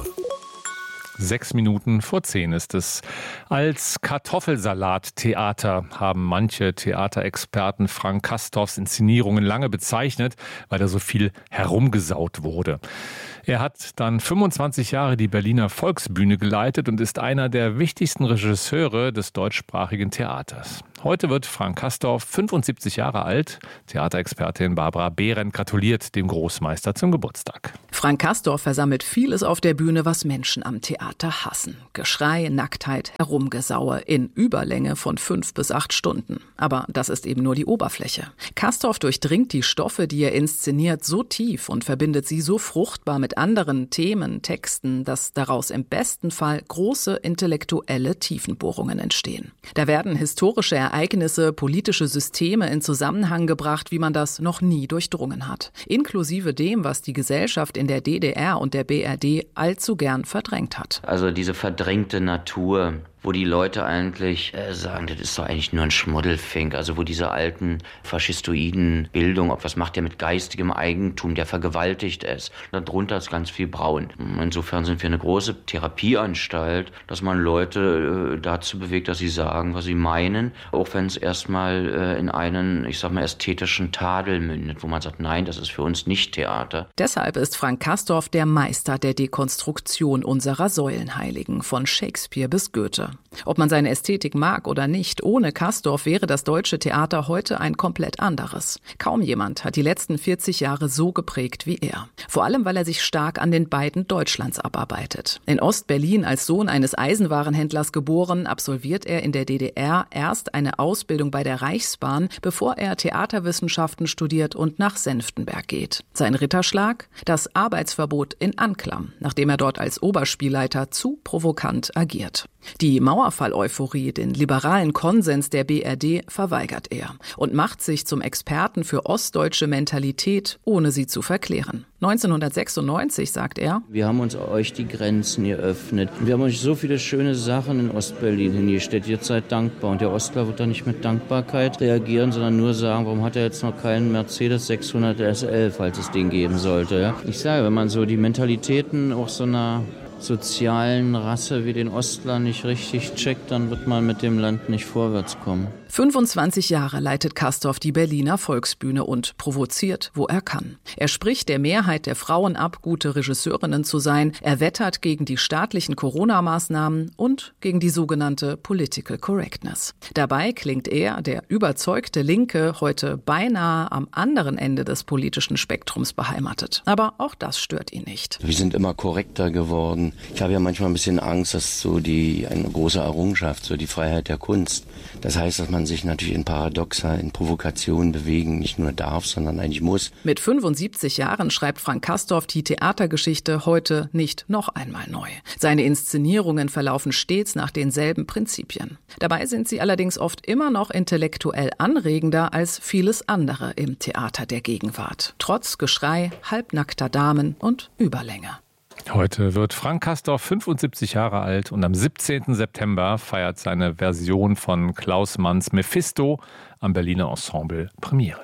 Sechs Minuten vor zehn ist es. Als Kartoffelsalat-Theater haben manche Theaterexperten Frank Castorfs Inszenierungen lange bezeichnet, weil da so viel herumgesaut wurde. Er hat dann fünfundzwanzig Jahre die Berliner Volksbühne geleitet und ist einer der wichtigsten Regisseure des deutschsprachigen Theaters. Heute wird Frank Castorf fünfundsiebzig Jahre alt. Theaterexpertin Barbara Behrendt gratuliert dem Großmeister zum Geburtstag. Frank Castorf versammelt vieles auf der Bühne, was Menschen am Theater hassen. Geschrei, Nacktheit, Herumgesaue in Überlänge von fünf bis acht Stunden. Aber das ist eben nur die Oberfläche. Castorf durchdringt die Stoffe, die er inszeniert, so tief und verbindet sie so fruchtbar mit anderen Themen, Texten, dass daraus im besten Fall große intellektuelle Tiefenbohrungen entstehen. Da werden historische Ereignisse, politische Systeme in Zusammenhang gebracht, wie man das noch nie durchdrungen hat. Inklusive dem, was die Gesellschaft in der D D R und der B R D allzu gern verdrängt hat. Also diese verdrängte Natur, wo die Leute eigentlich äh, sagen, das ist doch eigentlich nur ein Schmuddelfink. Also wo diese alten faschistoiden Bildung, ob was macht der mit geistigem Eigentum, der vergewaltigt es. Darunter ist ganz viel braun. Insofern sind wir eine große Therapieanstalt, dass man Leute äh, dazu bewegt, dass sie sagen, was sie meinen, auch wenn es erstmal äh, in einen, ich sag mal, ästhetischen Tadel mündet, wo man sagt, nein, das ist für uns nicht Theater. Deshalb ist Frank Castorf der Meister der Dekonstruktion unserer Säulenheiligen, von Shakespeare bis Goethe. Ob man seine Ästhetik mag oder nicht, ohne Castorf wäre das deutsche Theater heute ein komplett anderes. Kaum jemand hat die letzten vierzig Jahre so geprägt wie er. Vor allem, weil er sich stark an den beiden Deutschlands abarbeitet. In Ost-Berlin als Sohn eines Eisenwarenhändlers geboren, absolviert er in der D D R erst eine Ausbildung bei der Reichsbahn, bevor er Theaterwissenschaften studiert und nach Senftenberg geht. Sein Ritterschlag? Das Arbeitsverbot in Anklam, nachdem er dort als Oberspielleiter zu provokant agiert. Die Mauerfall-Euphorie, den liberalen Konsens der B R D, verweigert er und macht sich zum Experten für ostdeutsche Mentalität, ohne sie zu verklären. neunzehnhundertsechsundneunzig sagt er: Wir haben uns euch die Grenzen geöffnet. Wir haben euch so viele schöne Sachen in Ostberlin hingestellt. Ihr seid dankbar. Und der Ostler wird da nicht mit Dankbarkeit reagieren, sondern nur sagen, warum hat er jetzt noch keinen Mercedes sechshundert S L, falls es den geben sollte. Ich sage, wenn man so die Mentalitäten auch so einer sozialen Rasse wie den Ostler nicht richtig checkt, dann wird man mit dem Land nicht vorwärts kommen. fünfundzwanzig Jahre leitet Castorf die Berliner Volksbühne und provoziert, wo er kann. Er spricht der Mehrheit der Frauen ab, gute Regisseurinnen zu sein. Er wettert gegen die staatlichen Corona-Maßnahmen und gegen die sogenannte Political Correctness. Dabei klingt er, der überzeugte Linke, heute beinahe am anderen Ende des politischen Spektrums beheimatet. Aber auch das stört ihn nicht. Wir sind immer korrekter geworden. Ich habe ja manchmal ein bisschen Angst, dass so die eine große Errungenschaft, so die Freiheit der Kunst. Das heißt, dass man sich natürlich in Paradoxa, in Provokationen bewegen, nicht nur darf, sondern eigentlich muss. Mit fünfundsiebzig Jahren schreibt Frank Castorf die Theatergeschichte heute nicht noch einmal neu. Seine Inszenierungen verlaufen stets nach denselben Prinzipien. Dabei sind sie allerdings oft immer noch intellektuell anregender als vieles andere im Theater der Gegenwart. Trotz Geschrei, halbnackter Damen und Überlänge. Heute wird Frank Castorf fünfundsiebzig Jahre alt und am siebzehnten September feiert seine Version von Klaus Manns Mephisto am Berliner Ensemble Premiere.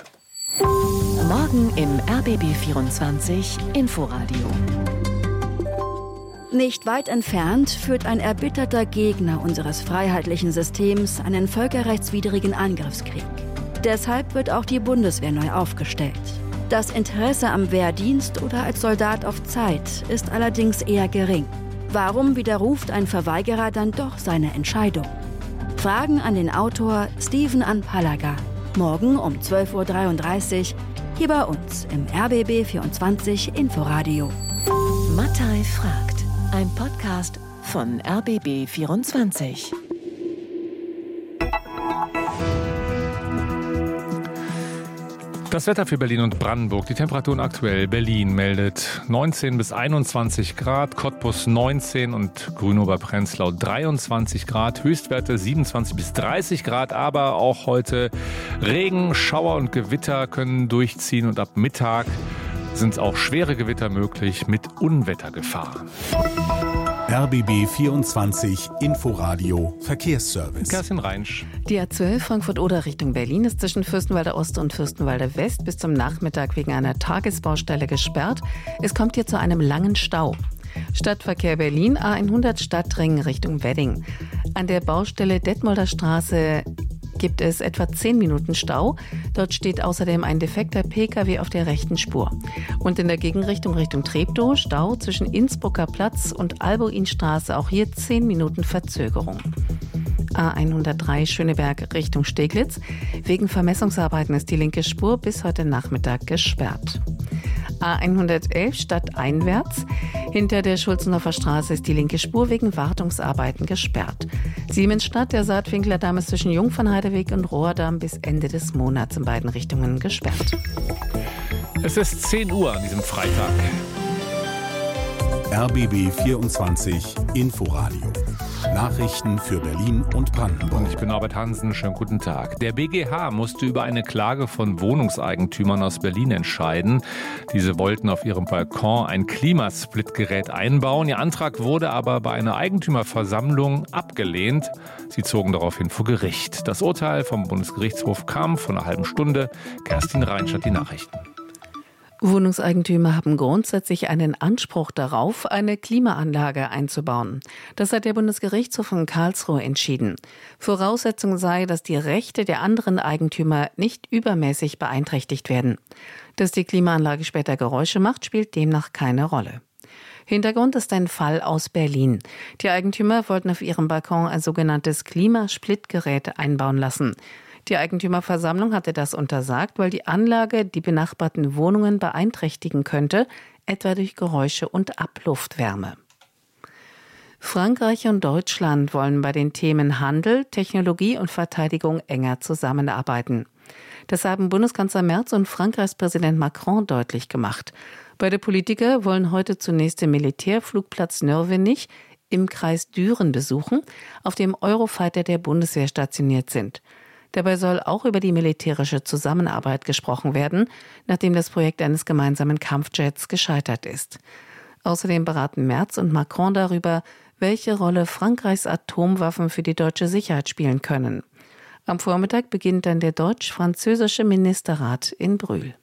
Morgen im R B B vierundzwanzig Inforadio. Nicht weit entfernt führt ein erbitterter Gegner unseres freiheitlichen Systems einen völkerrechtswidrigen Angriffskrieg. Deshalb wird auch die Bundeswehr neu aufgestellt. Das Interesse am Wehrdienst oder als Soldat auf Zeit ist allerdings eher gering. Warum widerruft ein Verweigerer dann doch seine Entscheidung? Fragen an den Autor Steven Anpalaga. Morgen um zwölf Uhr dreiunddreißig hier bei uns im R B B vierundzwanzig Inforadio. Mattei fragt. Ein Podcast von R B B vierundzwanzig. Das Wetter für Berlin und Brandenburg. Die Temperaturen aktuell. Berlin meldet neunzehn bis einundzwanzig Grad, Cottbus neunzehn und Grünober-Prenzlau dreiundzwanzig Grad. Höchstwerte siebenundzwanzig bis dreißig Grad, aber auch heute Regen, Schauer und Gewitter können durchziehen und ab Mittag sind auch schwere Gewitter möglich mit Unwettergefahr. R B B vierundzwanzig Inforadio Verkehrsservice. Kerstin Reinsch. Die A zwölf Frankfurt-Oder Richtung Berlin ist zwischen Fürstenwalder Ost und Fürstenwalder West bis zum Nachmittag wegen einer Tagesbaustelle gesperrt. Es kommt hier zu einem langen Stau. Stadtverkehr Berlin A hundert Stadtring Richtung Wedding. An der Baustelle Detmolder Straße gibt es etwa zehn Minuten Stau. Dort steht außerdem ein defekter P K W auf der rechten Spur. Und in der Gegenrichtung Richtung Treptow Stau zwischen Innsbrucker Platz und Albuinstraße, auch hier zehn Minuten Verzögerung. A hundertdrei Schöneberg Richtung Steglitz. Wegen Vermessungsarbeiten ist die linke Spur bis heute Nachmittag gesperrt. A hundertelf stadteinwärts. Hinter der Schulzenhofer Straße ist die linke Spur wegen Wartungsarbeiten gesperrt. Siemensstadt, der Saatwinkler Damm ist zwischen Jungfernheideweg und Rohrdamm bis Ende des Monats in beiden Richtungen gesperrt. Es ist zehn Uhr an diesem Freitag. R B B vierundzwanzig Inforadio. Nachrichten für Berlin und Brandenburg. Und ich bin Norbert Hansen. Schönen guten Tag. Der B G H musste über eine Klage von Wohnungseigentümern aus Berlin entscheiden. Diese wollten auf ihrem Balkon ein Klimasplitgerät einbauen. Ihr Antrag wurde aber bei einer Eigentümerversammlung abgelehnt. Sie zogen daraufhin vor Gericht. Das Urteil vom Bundesgerichtshof kam vor einer halben Stunde. Kerstin Reinsch hat die Nachrichten. Wohnungseigentümer haben grundsätzlich einen Anspruch darauf, eine Klimaanlage einzubauen. Das hat der Bundesgerichtshof in Karlsruhe entschieden. Voraussetzung sei, dass die Rechte der anderen Eigentümer nicht übermäßig beeinträchtigt werden. Dass die Klimaanlage später Geräusche macht, spielt demnach keine Rolle. Hintergrund ist ein Fall aus Berlin. Die Eigentümer wollten auf ihrem Balkon ein sogenanntes Klimasplitgerät einbauen lassen. Die Eigentümerversammlung hatte das untersagt, weil die Anlage die benachbarten Wohnungen beeinträchtigen könnte, etwa durch Geräusche und Abluftwärme. Frankreich und Deutschland wollen bei den Themen Handel, Technologie und Verteidigung enger zusammenarbeiten. Das haben Bundeskanzler Merz und Frankreichs Präsident Macron deutlich gemacht. Beide Politiker wollen heute zunächst den Militärflugplatz Nörvenich im Kreis Düren besuchen, auf dem Eurofighter der Bundeswehr stationiert sind. Dabei soll auch über die militärische Zusammenarbeit gesprochen werden, nachdem das Projekt eines gemeinsamen Kampfjets gescheitert ist. Außerdem beraten Merz und Macron darüber, welche Rolle Frankreichs Atomwaffen für die deutsche Sicherheit spielen können. Am Vormittag beginnt dann der deutsch-französische Ministerrat in Brühl.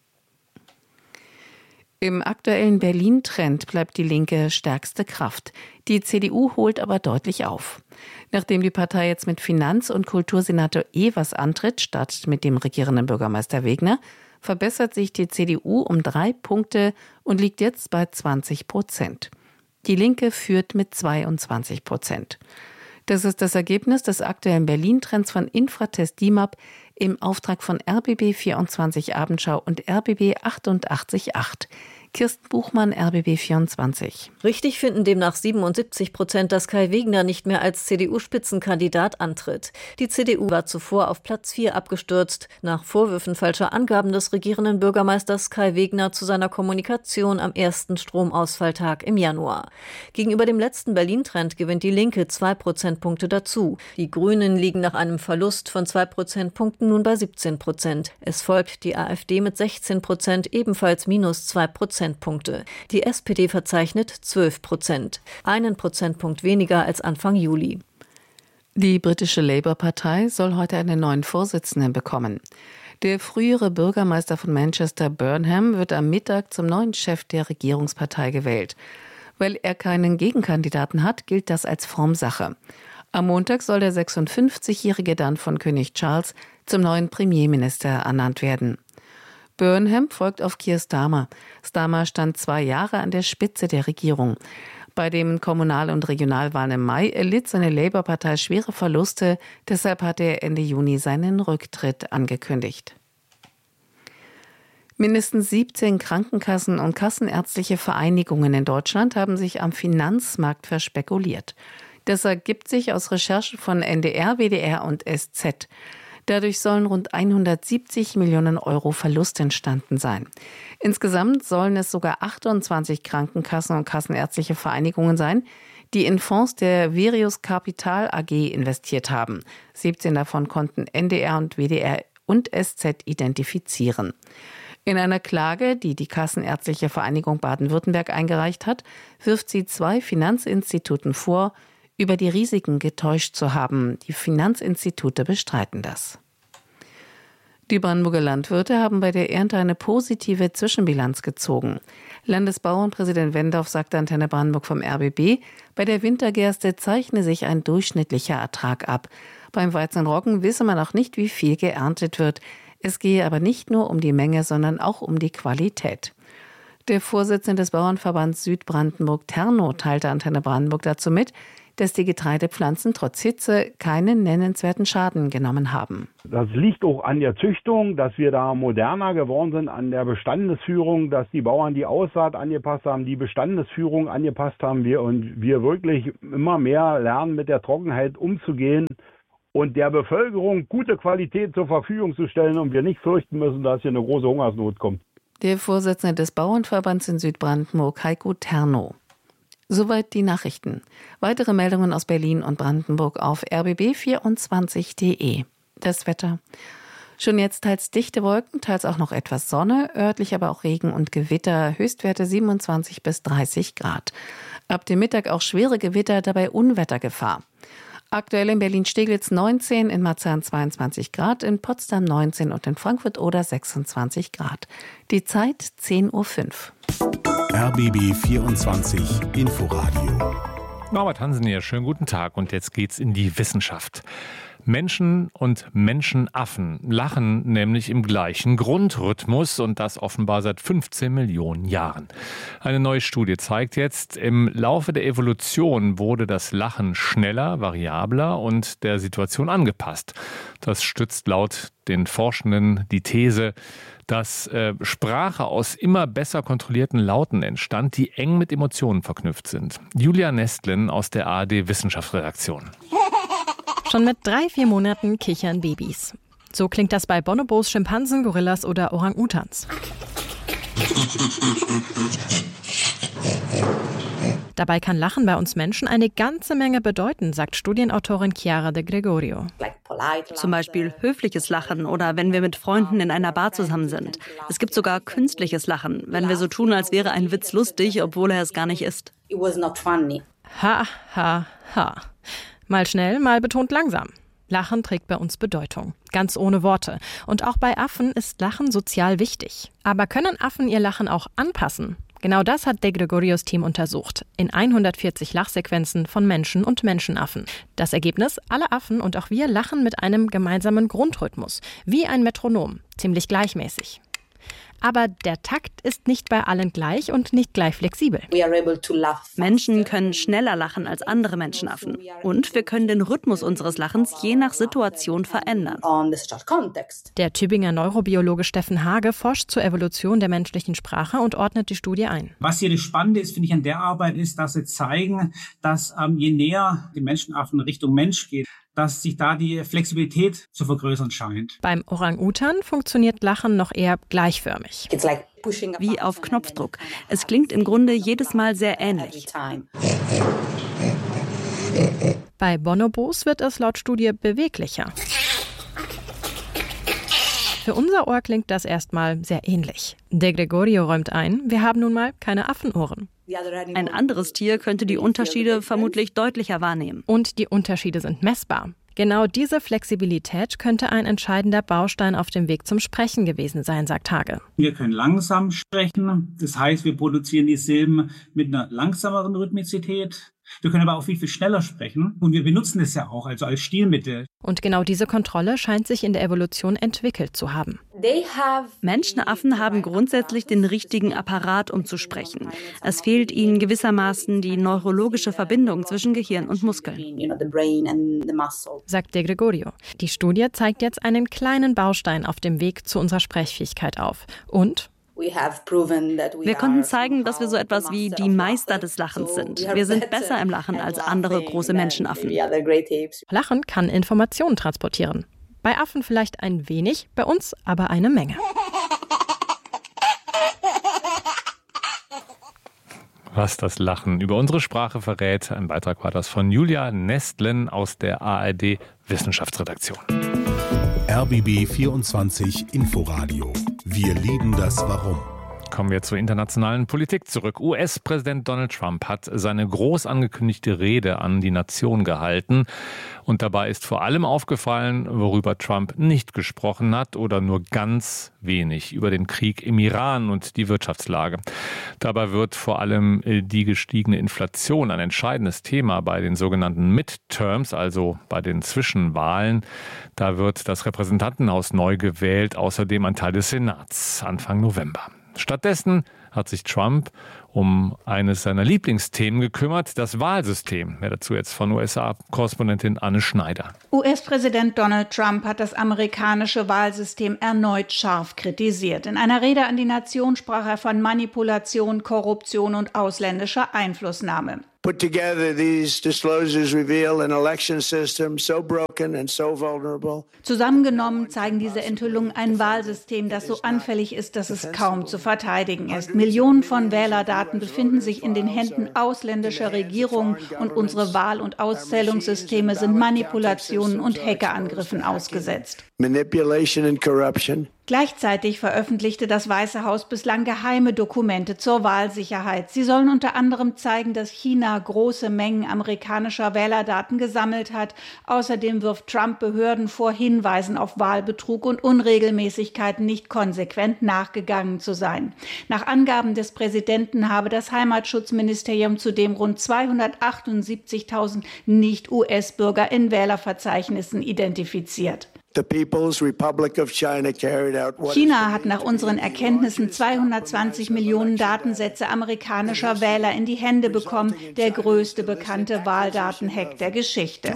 Im aktuellen Berlin-Trend bleibt die Linke stärkste Kraft. Die C D U holt aber deutlich auf. Nachdem die Partei jetzt mit Finanz- und Kultursenator Evers antritt, statt mit dem regierenden Bürgermeister Wegner, verbessert sich die C D U um drei Punkte und liegt jetzt bei zwanzig Prozent. Die Linke führt mit zweiundzwanzig Prozent. Das ist das Ergebnis des aktuellen Berlin-Trends von Infratest D I M A P im Auftrag von R B B vierundzwanzig Abendschau und R B B achtundachtzig Komma acht. Kirsten Buchmann, R B B vierundzwanzig. Richtig finden demnach siebenundsiebzig Prozent, dass Kai Wegner nicht mehr als C D U-Spitzenkandidat antritt. Die C D U war zuvor auf Platz vier abgestürzt, nach Vorwürfen falscher Angaben des regierenden Bürgermeisters Kai Wegner zu seiner Kommunikation am ersten Stromausfalltag im Januar. Gegenüber dem letzten Berlin-Trend gewinnt die Linke zwei Prozentpunkte dazu. Die Grünen liegen nach einem Verlust von zwei Prozentpunkten nun bei siebzehn Prozent. Es folgt die AfD mit sechzehn Prozent, ebenfalls minus zwei Prozentpunkte. Die S P D verzeichnet zwölf Prozent, einen Prozentpunkt weniger als Anfang Juli. Die britische Labour-Partei soll heute einen neuen Vorsitzenden bekommen. Der frühere Bürgermeister von Manchester, Burnham, wird am Mittag zum neuen Chef der Regierungspartei gewählt. Weil er keinen Gegenkandidaten hat, gilt das als Formsache. Am Montag soll der sechsundfünfzigjährige dann von König Charles zum neuen Premierminister ernannt werden. Burnham folgt auf Keir Starmer. Starmer stand zwei Jahre an der Spitze der Regierung. Bei den Kommunal- und Regionalwahlen im Mai erlitt seine Labour-Partei schwere Verluste. Deshalb hatte er Ende Juni seinen Rücktritt angekündigt. Mindestens siebzehn Krankenkassen und kassenärztliche Vereinigungen in Deutschland haben sich am Finanzmarkt verspekuliert. Das ergibt sich aus Recherchen von N D R, W D R und S Z. Dadurch sollen rund hundertsiebzig Millionen Euro Verlust entstanden sein. Insgesamt sollen es sogar achtundzwanzig Krankenkassen und kassenärztliche Vereinigungen sein, die in Fonds der Virius Capital A G investiert haben. siebzehn davon konnten N D R und W D R und S Z identifizieren. In einer Klage, die die Kassenärztliche Vereinigung Baden-Württemberg eingereicht hat, wirft sie zwei Finanzinstituten vor, über die Risiken getäuscht zu haben. Die Finanzinstitute bestreiten das. Die Brandenburger Landwirte haben bei der Ernte eine positive Zwischenbilanz gezogen. Landesbauernpräsident Wendorf sagte Antenne Brandenburg vom R B B, bei der Wintergerste zeichne sich ein durchschnittlicher Ertrag ab. Beim Weizenroggen wisse man auch nicht, wie viel geerntet wird. Es gehe aber nicht nur um die Menge, sondern auch um die Qualität. Der Vorsitzende des Bauernverbands Südbrandenburg Terno teilte Antenne Brandenburg dazu mit, dass die Getreidepflanzen trotz Hitze keinen nennenswerten Schaden genommen haben. Das liegt auch an der Züchtung, dass wir da moderner geworden sind, an der Bestandesführung, dass die Bauern die Aussaat angepasst haben, die Bestandesführung angepasst haben wir und wir wirklich immer mehr lernen, mit der Trockenheit umzugehen und der Bevölkerung gute Qualität zur Verfügung zu stellen und wir nicht fürchten müssen, dass hier eine große Hungersnot kommt. Der Vorsitzende des Bauernverbands in Südbrandenburg, Heiko Terno. Soweit die Nachrichten. Weitere Meldungen aus Berlin und Brandenburg auf r b b vierundzwanzig punkt d e. Das Wetter. Schon jetzt teils dichte Wolken, teils auch noch etwas Sonne, örtlich aber auch Regen und Gewitter, Höchstwerte siebenundzwanzig bis dreißig Grad. Ab dem Mittag auch schwere Gewitter, dabei Unwettergefahr. Aktuell in Berlin-Steglitz neunzehn, in Marzahn zweiundzwanzig Grad, in Potsdam neunzehn und in Frankfurt-Oder sechsundzwanzig Grad. Die Zeit zehn Uhr fünf. R B B vierundzwanzig Inforadio. Norbert Hansen hier, schönen guten Tag und jetzt geht's in die Wissenschaft. Menschen und Menschenaffen lachen nämlich im gleichen Grundrhythmus und das offenbar seit fünfzehn Millionen Jahren. Eine neue Studie zeigt jetzt, im Laufe der Evolution wurde das Lachen schneller, variabler und der Situation angepasst. Das stützt laut den Forschenden die These, dass äh, Sprache aus immer besser kontrollierten Lauten entstand, die eng mit Emotionen verknüpft sind. Julia Nestlin aus der A R D-Wissenschaftsredaktion. Schon mit drei, vier Monaten kichern Babys. So klingt das bei Bonobos, Schimpansen, Gorillas oder Orang-Utans. Dabei kann Lachen bei uns Menschen eine ganze Menge bedeuten, sagt Studienautorin Chiara De Gregorio. Zum Beispiel höfliches Lachen oder wenn wir mit Freunden in einer Bar zusammen sind. Es gibt sogar künstliches Lachen, wenn wir so tun, als wäre ein Witz lustig, obwohl er es gar nicht ist. Ha, ha, ha. Mal schnell, mal betont langsam. Lachen trägt bei uns Bedeutung, ganz ohne Worte. Und auch bei Affen ist Lachen sozial wichtig. Aber können Affen ihr Lachen auch anpassen? Genau das hat De Gregorios Team untersucht, in hundertvierzig Lachsequenzen von Menschen und Menschenaffen. Das Ergebnis, alle Affen und auch wir lachen mit einem gemeinsamen Grundrhythmus, wie ein Metronom, ziemlich gleichmäßig. Aber der Takt ist nicht bei allen gleich und nicht gleich flexibel. Menschen können schneller lachen als andere Menschenaffen. Und wir können den Rhythmus unseres Lachens je nach Situation verändern. Der Tübinger Neurobiologe Steffen Hage forscht zur Evolution der menschlichen Sprache und ordnet die Studie ein. Was hier das Spannende ist, finde ich, an der Arbeit ist, dass sie zeigen, dass ähm, je näher die Menschenaffen Richtung Mensch geht, dass sich da die Flexibilität zu vergrößern scheint. Beim Orang-Utan funktioniert Lachen noch eher gleichförmig. Wie auf Knopfdruck. Es klingt im Grunde jedes Mal sehr ähnlich. Bei Bonobos wird es laut Studie beweglicher. Für unser Ohr klingt das erstmal sehr ähnlich. De Gregorio räumt ein, wir haben nun mal keine Affenohren. Ein anderes Tier könnte die Unterschiede vermutlich deutlicher wahrnehmen. Und die Unterschiede sind messbar. Genau diese Flexibilität könnte ein entscheidender Baustein auf dem Weg zum Sprechen gewesen sein, sagt Hage. Wir können langsam sprechen. Das heißt, wir produzieren die Silben mit einer langsameren Rhythmizität. Wir können aber auch viel, viel schneller sprechen und wir benutzen es ja auch, also als Stilmittel. Und genau diese Kontrolle scheint sich in der Evolution entwickelt zu haben. Menschenaffen haben grundsätzlich den richtigen Apparat, um zu sprechen. Es fehlt ihnen gewissermaßen die neurologische Verbindung zwischen Gehirn und Muskeln, sagt De Gregorio. Die Studie zeigt jetzt einen kleinen Baustein auf dem Weg zu unserer Sprechfähigkeit auf. Und wir konnten zeigen, dass wir so etwas wie die Meister des Lachens sind. Wir sind besser im Lachen als andere große Menschenaffen. Lachen kann Informationen transportieren. Bei Affen vielleicht ein wenig, bei uns aber eine Menge. Was das Lachen über unsere Sprache verrät. Ein Beitrag war das von Julia Nestlen aus der A R D Wissenschaftsredaktion. R B B vierundzwanzig Inforadio. Wir lieben das Warum. Kommen wir zur internationalen Politik zurück. U S-Präsident Donald Trump hat seine groß angekündigte Rede an die Nation gehalten. Und dabei ist vor allem aufgefallen, worüber Trump nicht gesprochen hat oder nur ganz wenig: über den Krieg im Iran und die Wirtschaftslage. Dabei wird vor allem die gestiegene Inflation ein entscheidendes Thema bei den sogenannten Midterms, also bei den Zwischenwahlen. Da wird das Repräsentantenhaus neu gewählt, außerdem ein Teil des Senats Anfang November. Stattdessen hat sich Trump um eines seiner Lieblingsthemen gekümmert, das Wahlsystem. Mehr dazu jetzt von U S A-Korrespondentin Anne Schneider. U S-Präsident Donald Trump hat das amerikanische Wahlsystem erneut scharf kritisiert. In einer Rede an die Nation sprach er von Manipulation, Korruption und ausländischer Einflussnahme. Put together, these disclosures reveal an election system so broken and so vulnerable. Zusammengenommen zeigen diese Enthüllungen ein Wahlsystem, das so anfällig ist, dass es kaum zu verteidigen ist. Millionen von Wählerdaten befinden sich in den Händen ausländischer Regierungen und unsere Wahl- und Auszählungssysteme sind Manipulationen und Hackerangriffen ausgesetzt. Manipulation and corruption. Gleichzeitig veröffentlichte das Weiße Haus bislang geheime Dokumente zur Wahlsicherheit. Sie sollen unter anderem zeigen, dass China große Mengen amerikanischer Wählerdaten gesammelt hat. Außerdem wirft Trump Behörden vor, Hinweisen auf Wahlbetrug und Unregelmäßigkeiten nicht konsequent nachgegangen zu sein. Nach Angaben des Präsidenten habe das Heimatschutzministerium zudem rund zweihundertachtundsiebzigtausend Nicht-U S-Bürger in Wählerverzeichnissen identifiziert. China hat nach unseren Erkenntnissen zweihundertzwanzig Millionen Datensätze amerikanischer Wähler in die Hände bekommen, der größte bekannte Wahldatenhack der Geschichte.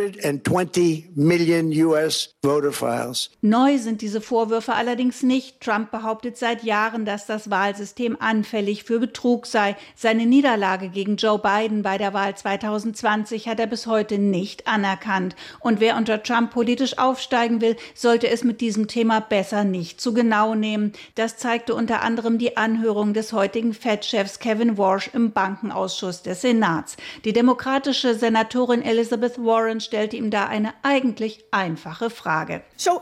Neu sind diese Vorwürfe allerdings nicht. Trump behauptet seit Jahren, dass das Wahlsystem anfällig für Betrug sei. Seine Niederlage gegen Joe Biden bei der Wahl zweitausendzwanzig hat er bis heute nicht anerkannt. Und wer unter Trump politisch aufsteigen will, sollte es mit diesem Thema besser nicht zu genau nehmen. Das zeigte unter anderem die Anhörung des heutigen Fed-Chefs Kevin Warsh im Bankenausschuss des Senats. Die demokratische Senatorin Elizabeth Warren stellte ihm da eine eigentlich einfache Frage.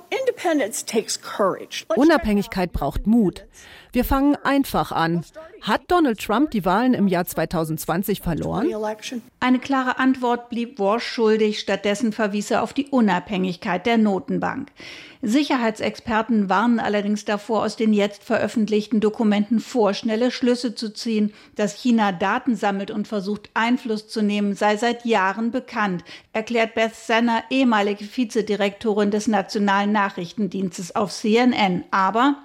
Unabhängigkeit braucht Mut. Wir fangen einfach an. Hat Donald Trump die Wahlen im Jahr zweitausendzwanzig verloren? Eine klare Antwort blieb Warsh schuldig. Stattdessen verwies er auf die Unabhängigkeit der Notenbank. Sicherheitsexperten warnen allerdings davor, aus den jetzt veröffentlichten Dokumenten vorschnelle Schlüsse zu ziehen. Dass China Daten sammelt und versucht, Einfluss zu nehmen, sei seit Jahren bekannt, erklärt Beth Sanner, ehemalige Vizedirektorin des Nationalen Nachrichtendienstes auf C N N. Aber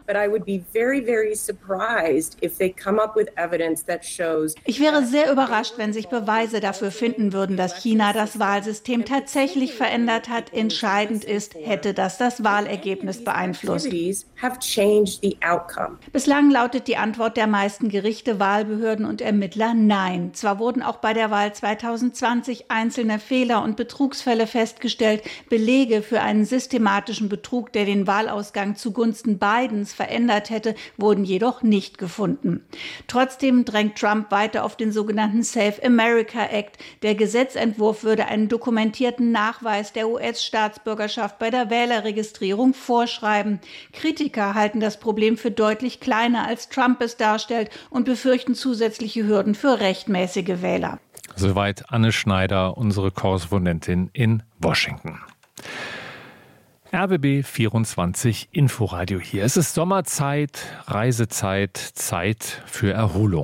ich wäre sehr überrascht, wenn sich Beweise dafür finden würden, dass China das Wahlsystem tatsächlich verändert hat. Entscheidend ist, hätte das das Wahlergebnis beeinflusst. Bislang lautet die Antwort der meisten Gerichte, Wahlbehörden und Ermittler nein. Zwar wurden auch bei der Wahl zweitausendzwanzig einzelne Fehler und Betrugsfälle festgestellt, Belege für einen systematischen Betrug, der den Wahlausgang zugunsten Bidens verändert hätte, wurden jedoch nicht gefunden. Trotzdem drängt Trump weiter auf den sogenannten Save America Act. Der Gesetzentwurf würde einen dokumentierten Nachweis der U S-Staatsbürgerschaft bei der Wählerregistrierung vorschreiben. Kritiker halten das Problem für deutlich kleiner, als Trump es darstellt, und befürchten zusätzliche Hürden für rechtmäßige Wähler. Soweit Anne Schneider, unsere Korrespondentin in Washington. R B B vierundzwanzig Inforadio hier. Es ist Sommerzeit, Reisezeit, Zeit für Erholung.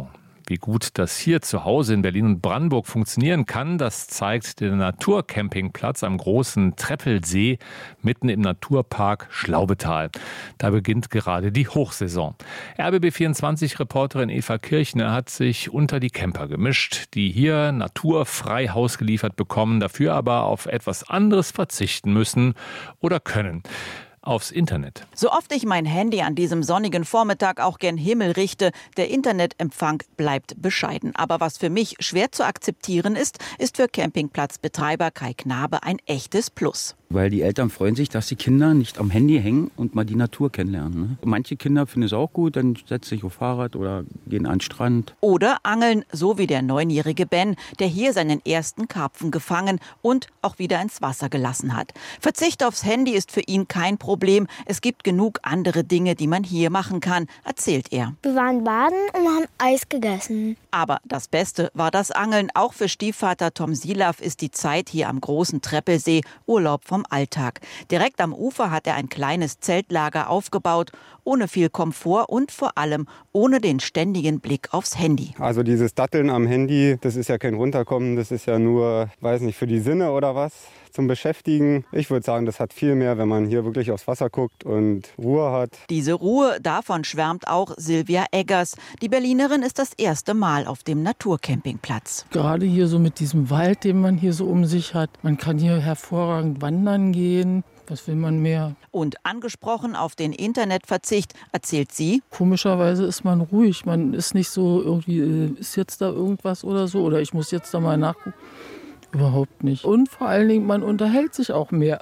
Wie gut das hier zu Hause in Berlin und Brandenburg funktionieren kann, das zeigt der Naturcampingplatz am großen Treppelsee mitten im Naturpark Schlaubetal. Da beginnt gerade die Hochsaison. R B B vierundzwanzig-Reporterin Eva Kirchner hat sich unter die Camper gemischt, die hier naturfrei hausgeliefert bekommen, dafür aber auf etwas anderes verzichten müssen oder können. Aufs Internet. So oft ich mein Handy an diesem sonnigen Vormittag auch gen Himmel richte, der Internetempfang bleibt bescheiden. Aber was für mich schwer zu akzeptieren ist, ist für Campingplatzbetreiber Kai Knabe ein echtes Plus. Weil die Eltern freuen sich, dass die Kinder nicht am Handy hängen und mal die Natur kennenlernen. Ne? Manche Kinder finden es auch gut, dann setzen sich auf Fahrrad oder gehen an den Strand. Oder angeln, so wie der neunjährige Ben, der hier seinen ersten Karpfen gefangen und auch wieder ins Wasser gelassen hat. Verzicht aufs Handy ist für ihn kein Problem. Es gibt genug andere Dinge, die man hier machen kann, erzählt er. Wir waren baden und haben Eis gegessen. Aber das Beste war das Angeln. Auch für Stiefvater Tom Silav ist die Zeit hier am großen Treppelsee Urlaub vom Alltag. Direkt am Ufer hat er ein kleines Zeltlager aufgebaut, ohne viel Komfort und vor allem ohne den ständigen Blick aufs Handy. Also dieses Datteln am Handy, das ist ja kein Runterkommen, das ist ja nur, weiß nicht, für die Sinne oder was, zum Beschäftigen. Ich würde sagen, das hat viel mehr, wenn man hier wirklich aufs Wasser guckt und Ruhe hat. Diese Ruhe, davon schwärmt auch Silvia Eggers. Die Berlinerin ist das erste Mal auf dem Naturcampingplatz. Gerade hier so mit diesem Wald, den man hier so um sich hat. Man kann hier hervorragend wandern gehen. Was will man mehr? Und angesprochen auf den Internetverzicht, erzählt sie. Komischerweise ist man ruhig. Man ist nicht so irgendwie, ist jetzt da irgendwas oder so? Oder ich muss jetzt da mal nachgucken. Überhaupt nicht. Und vor allen Dingen, man unterhält sich auch mehr.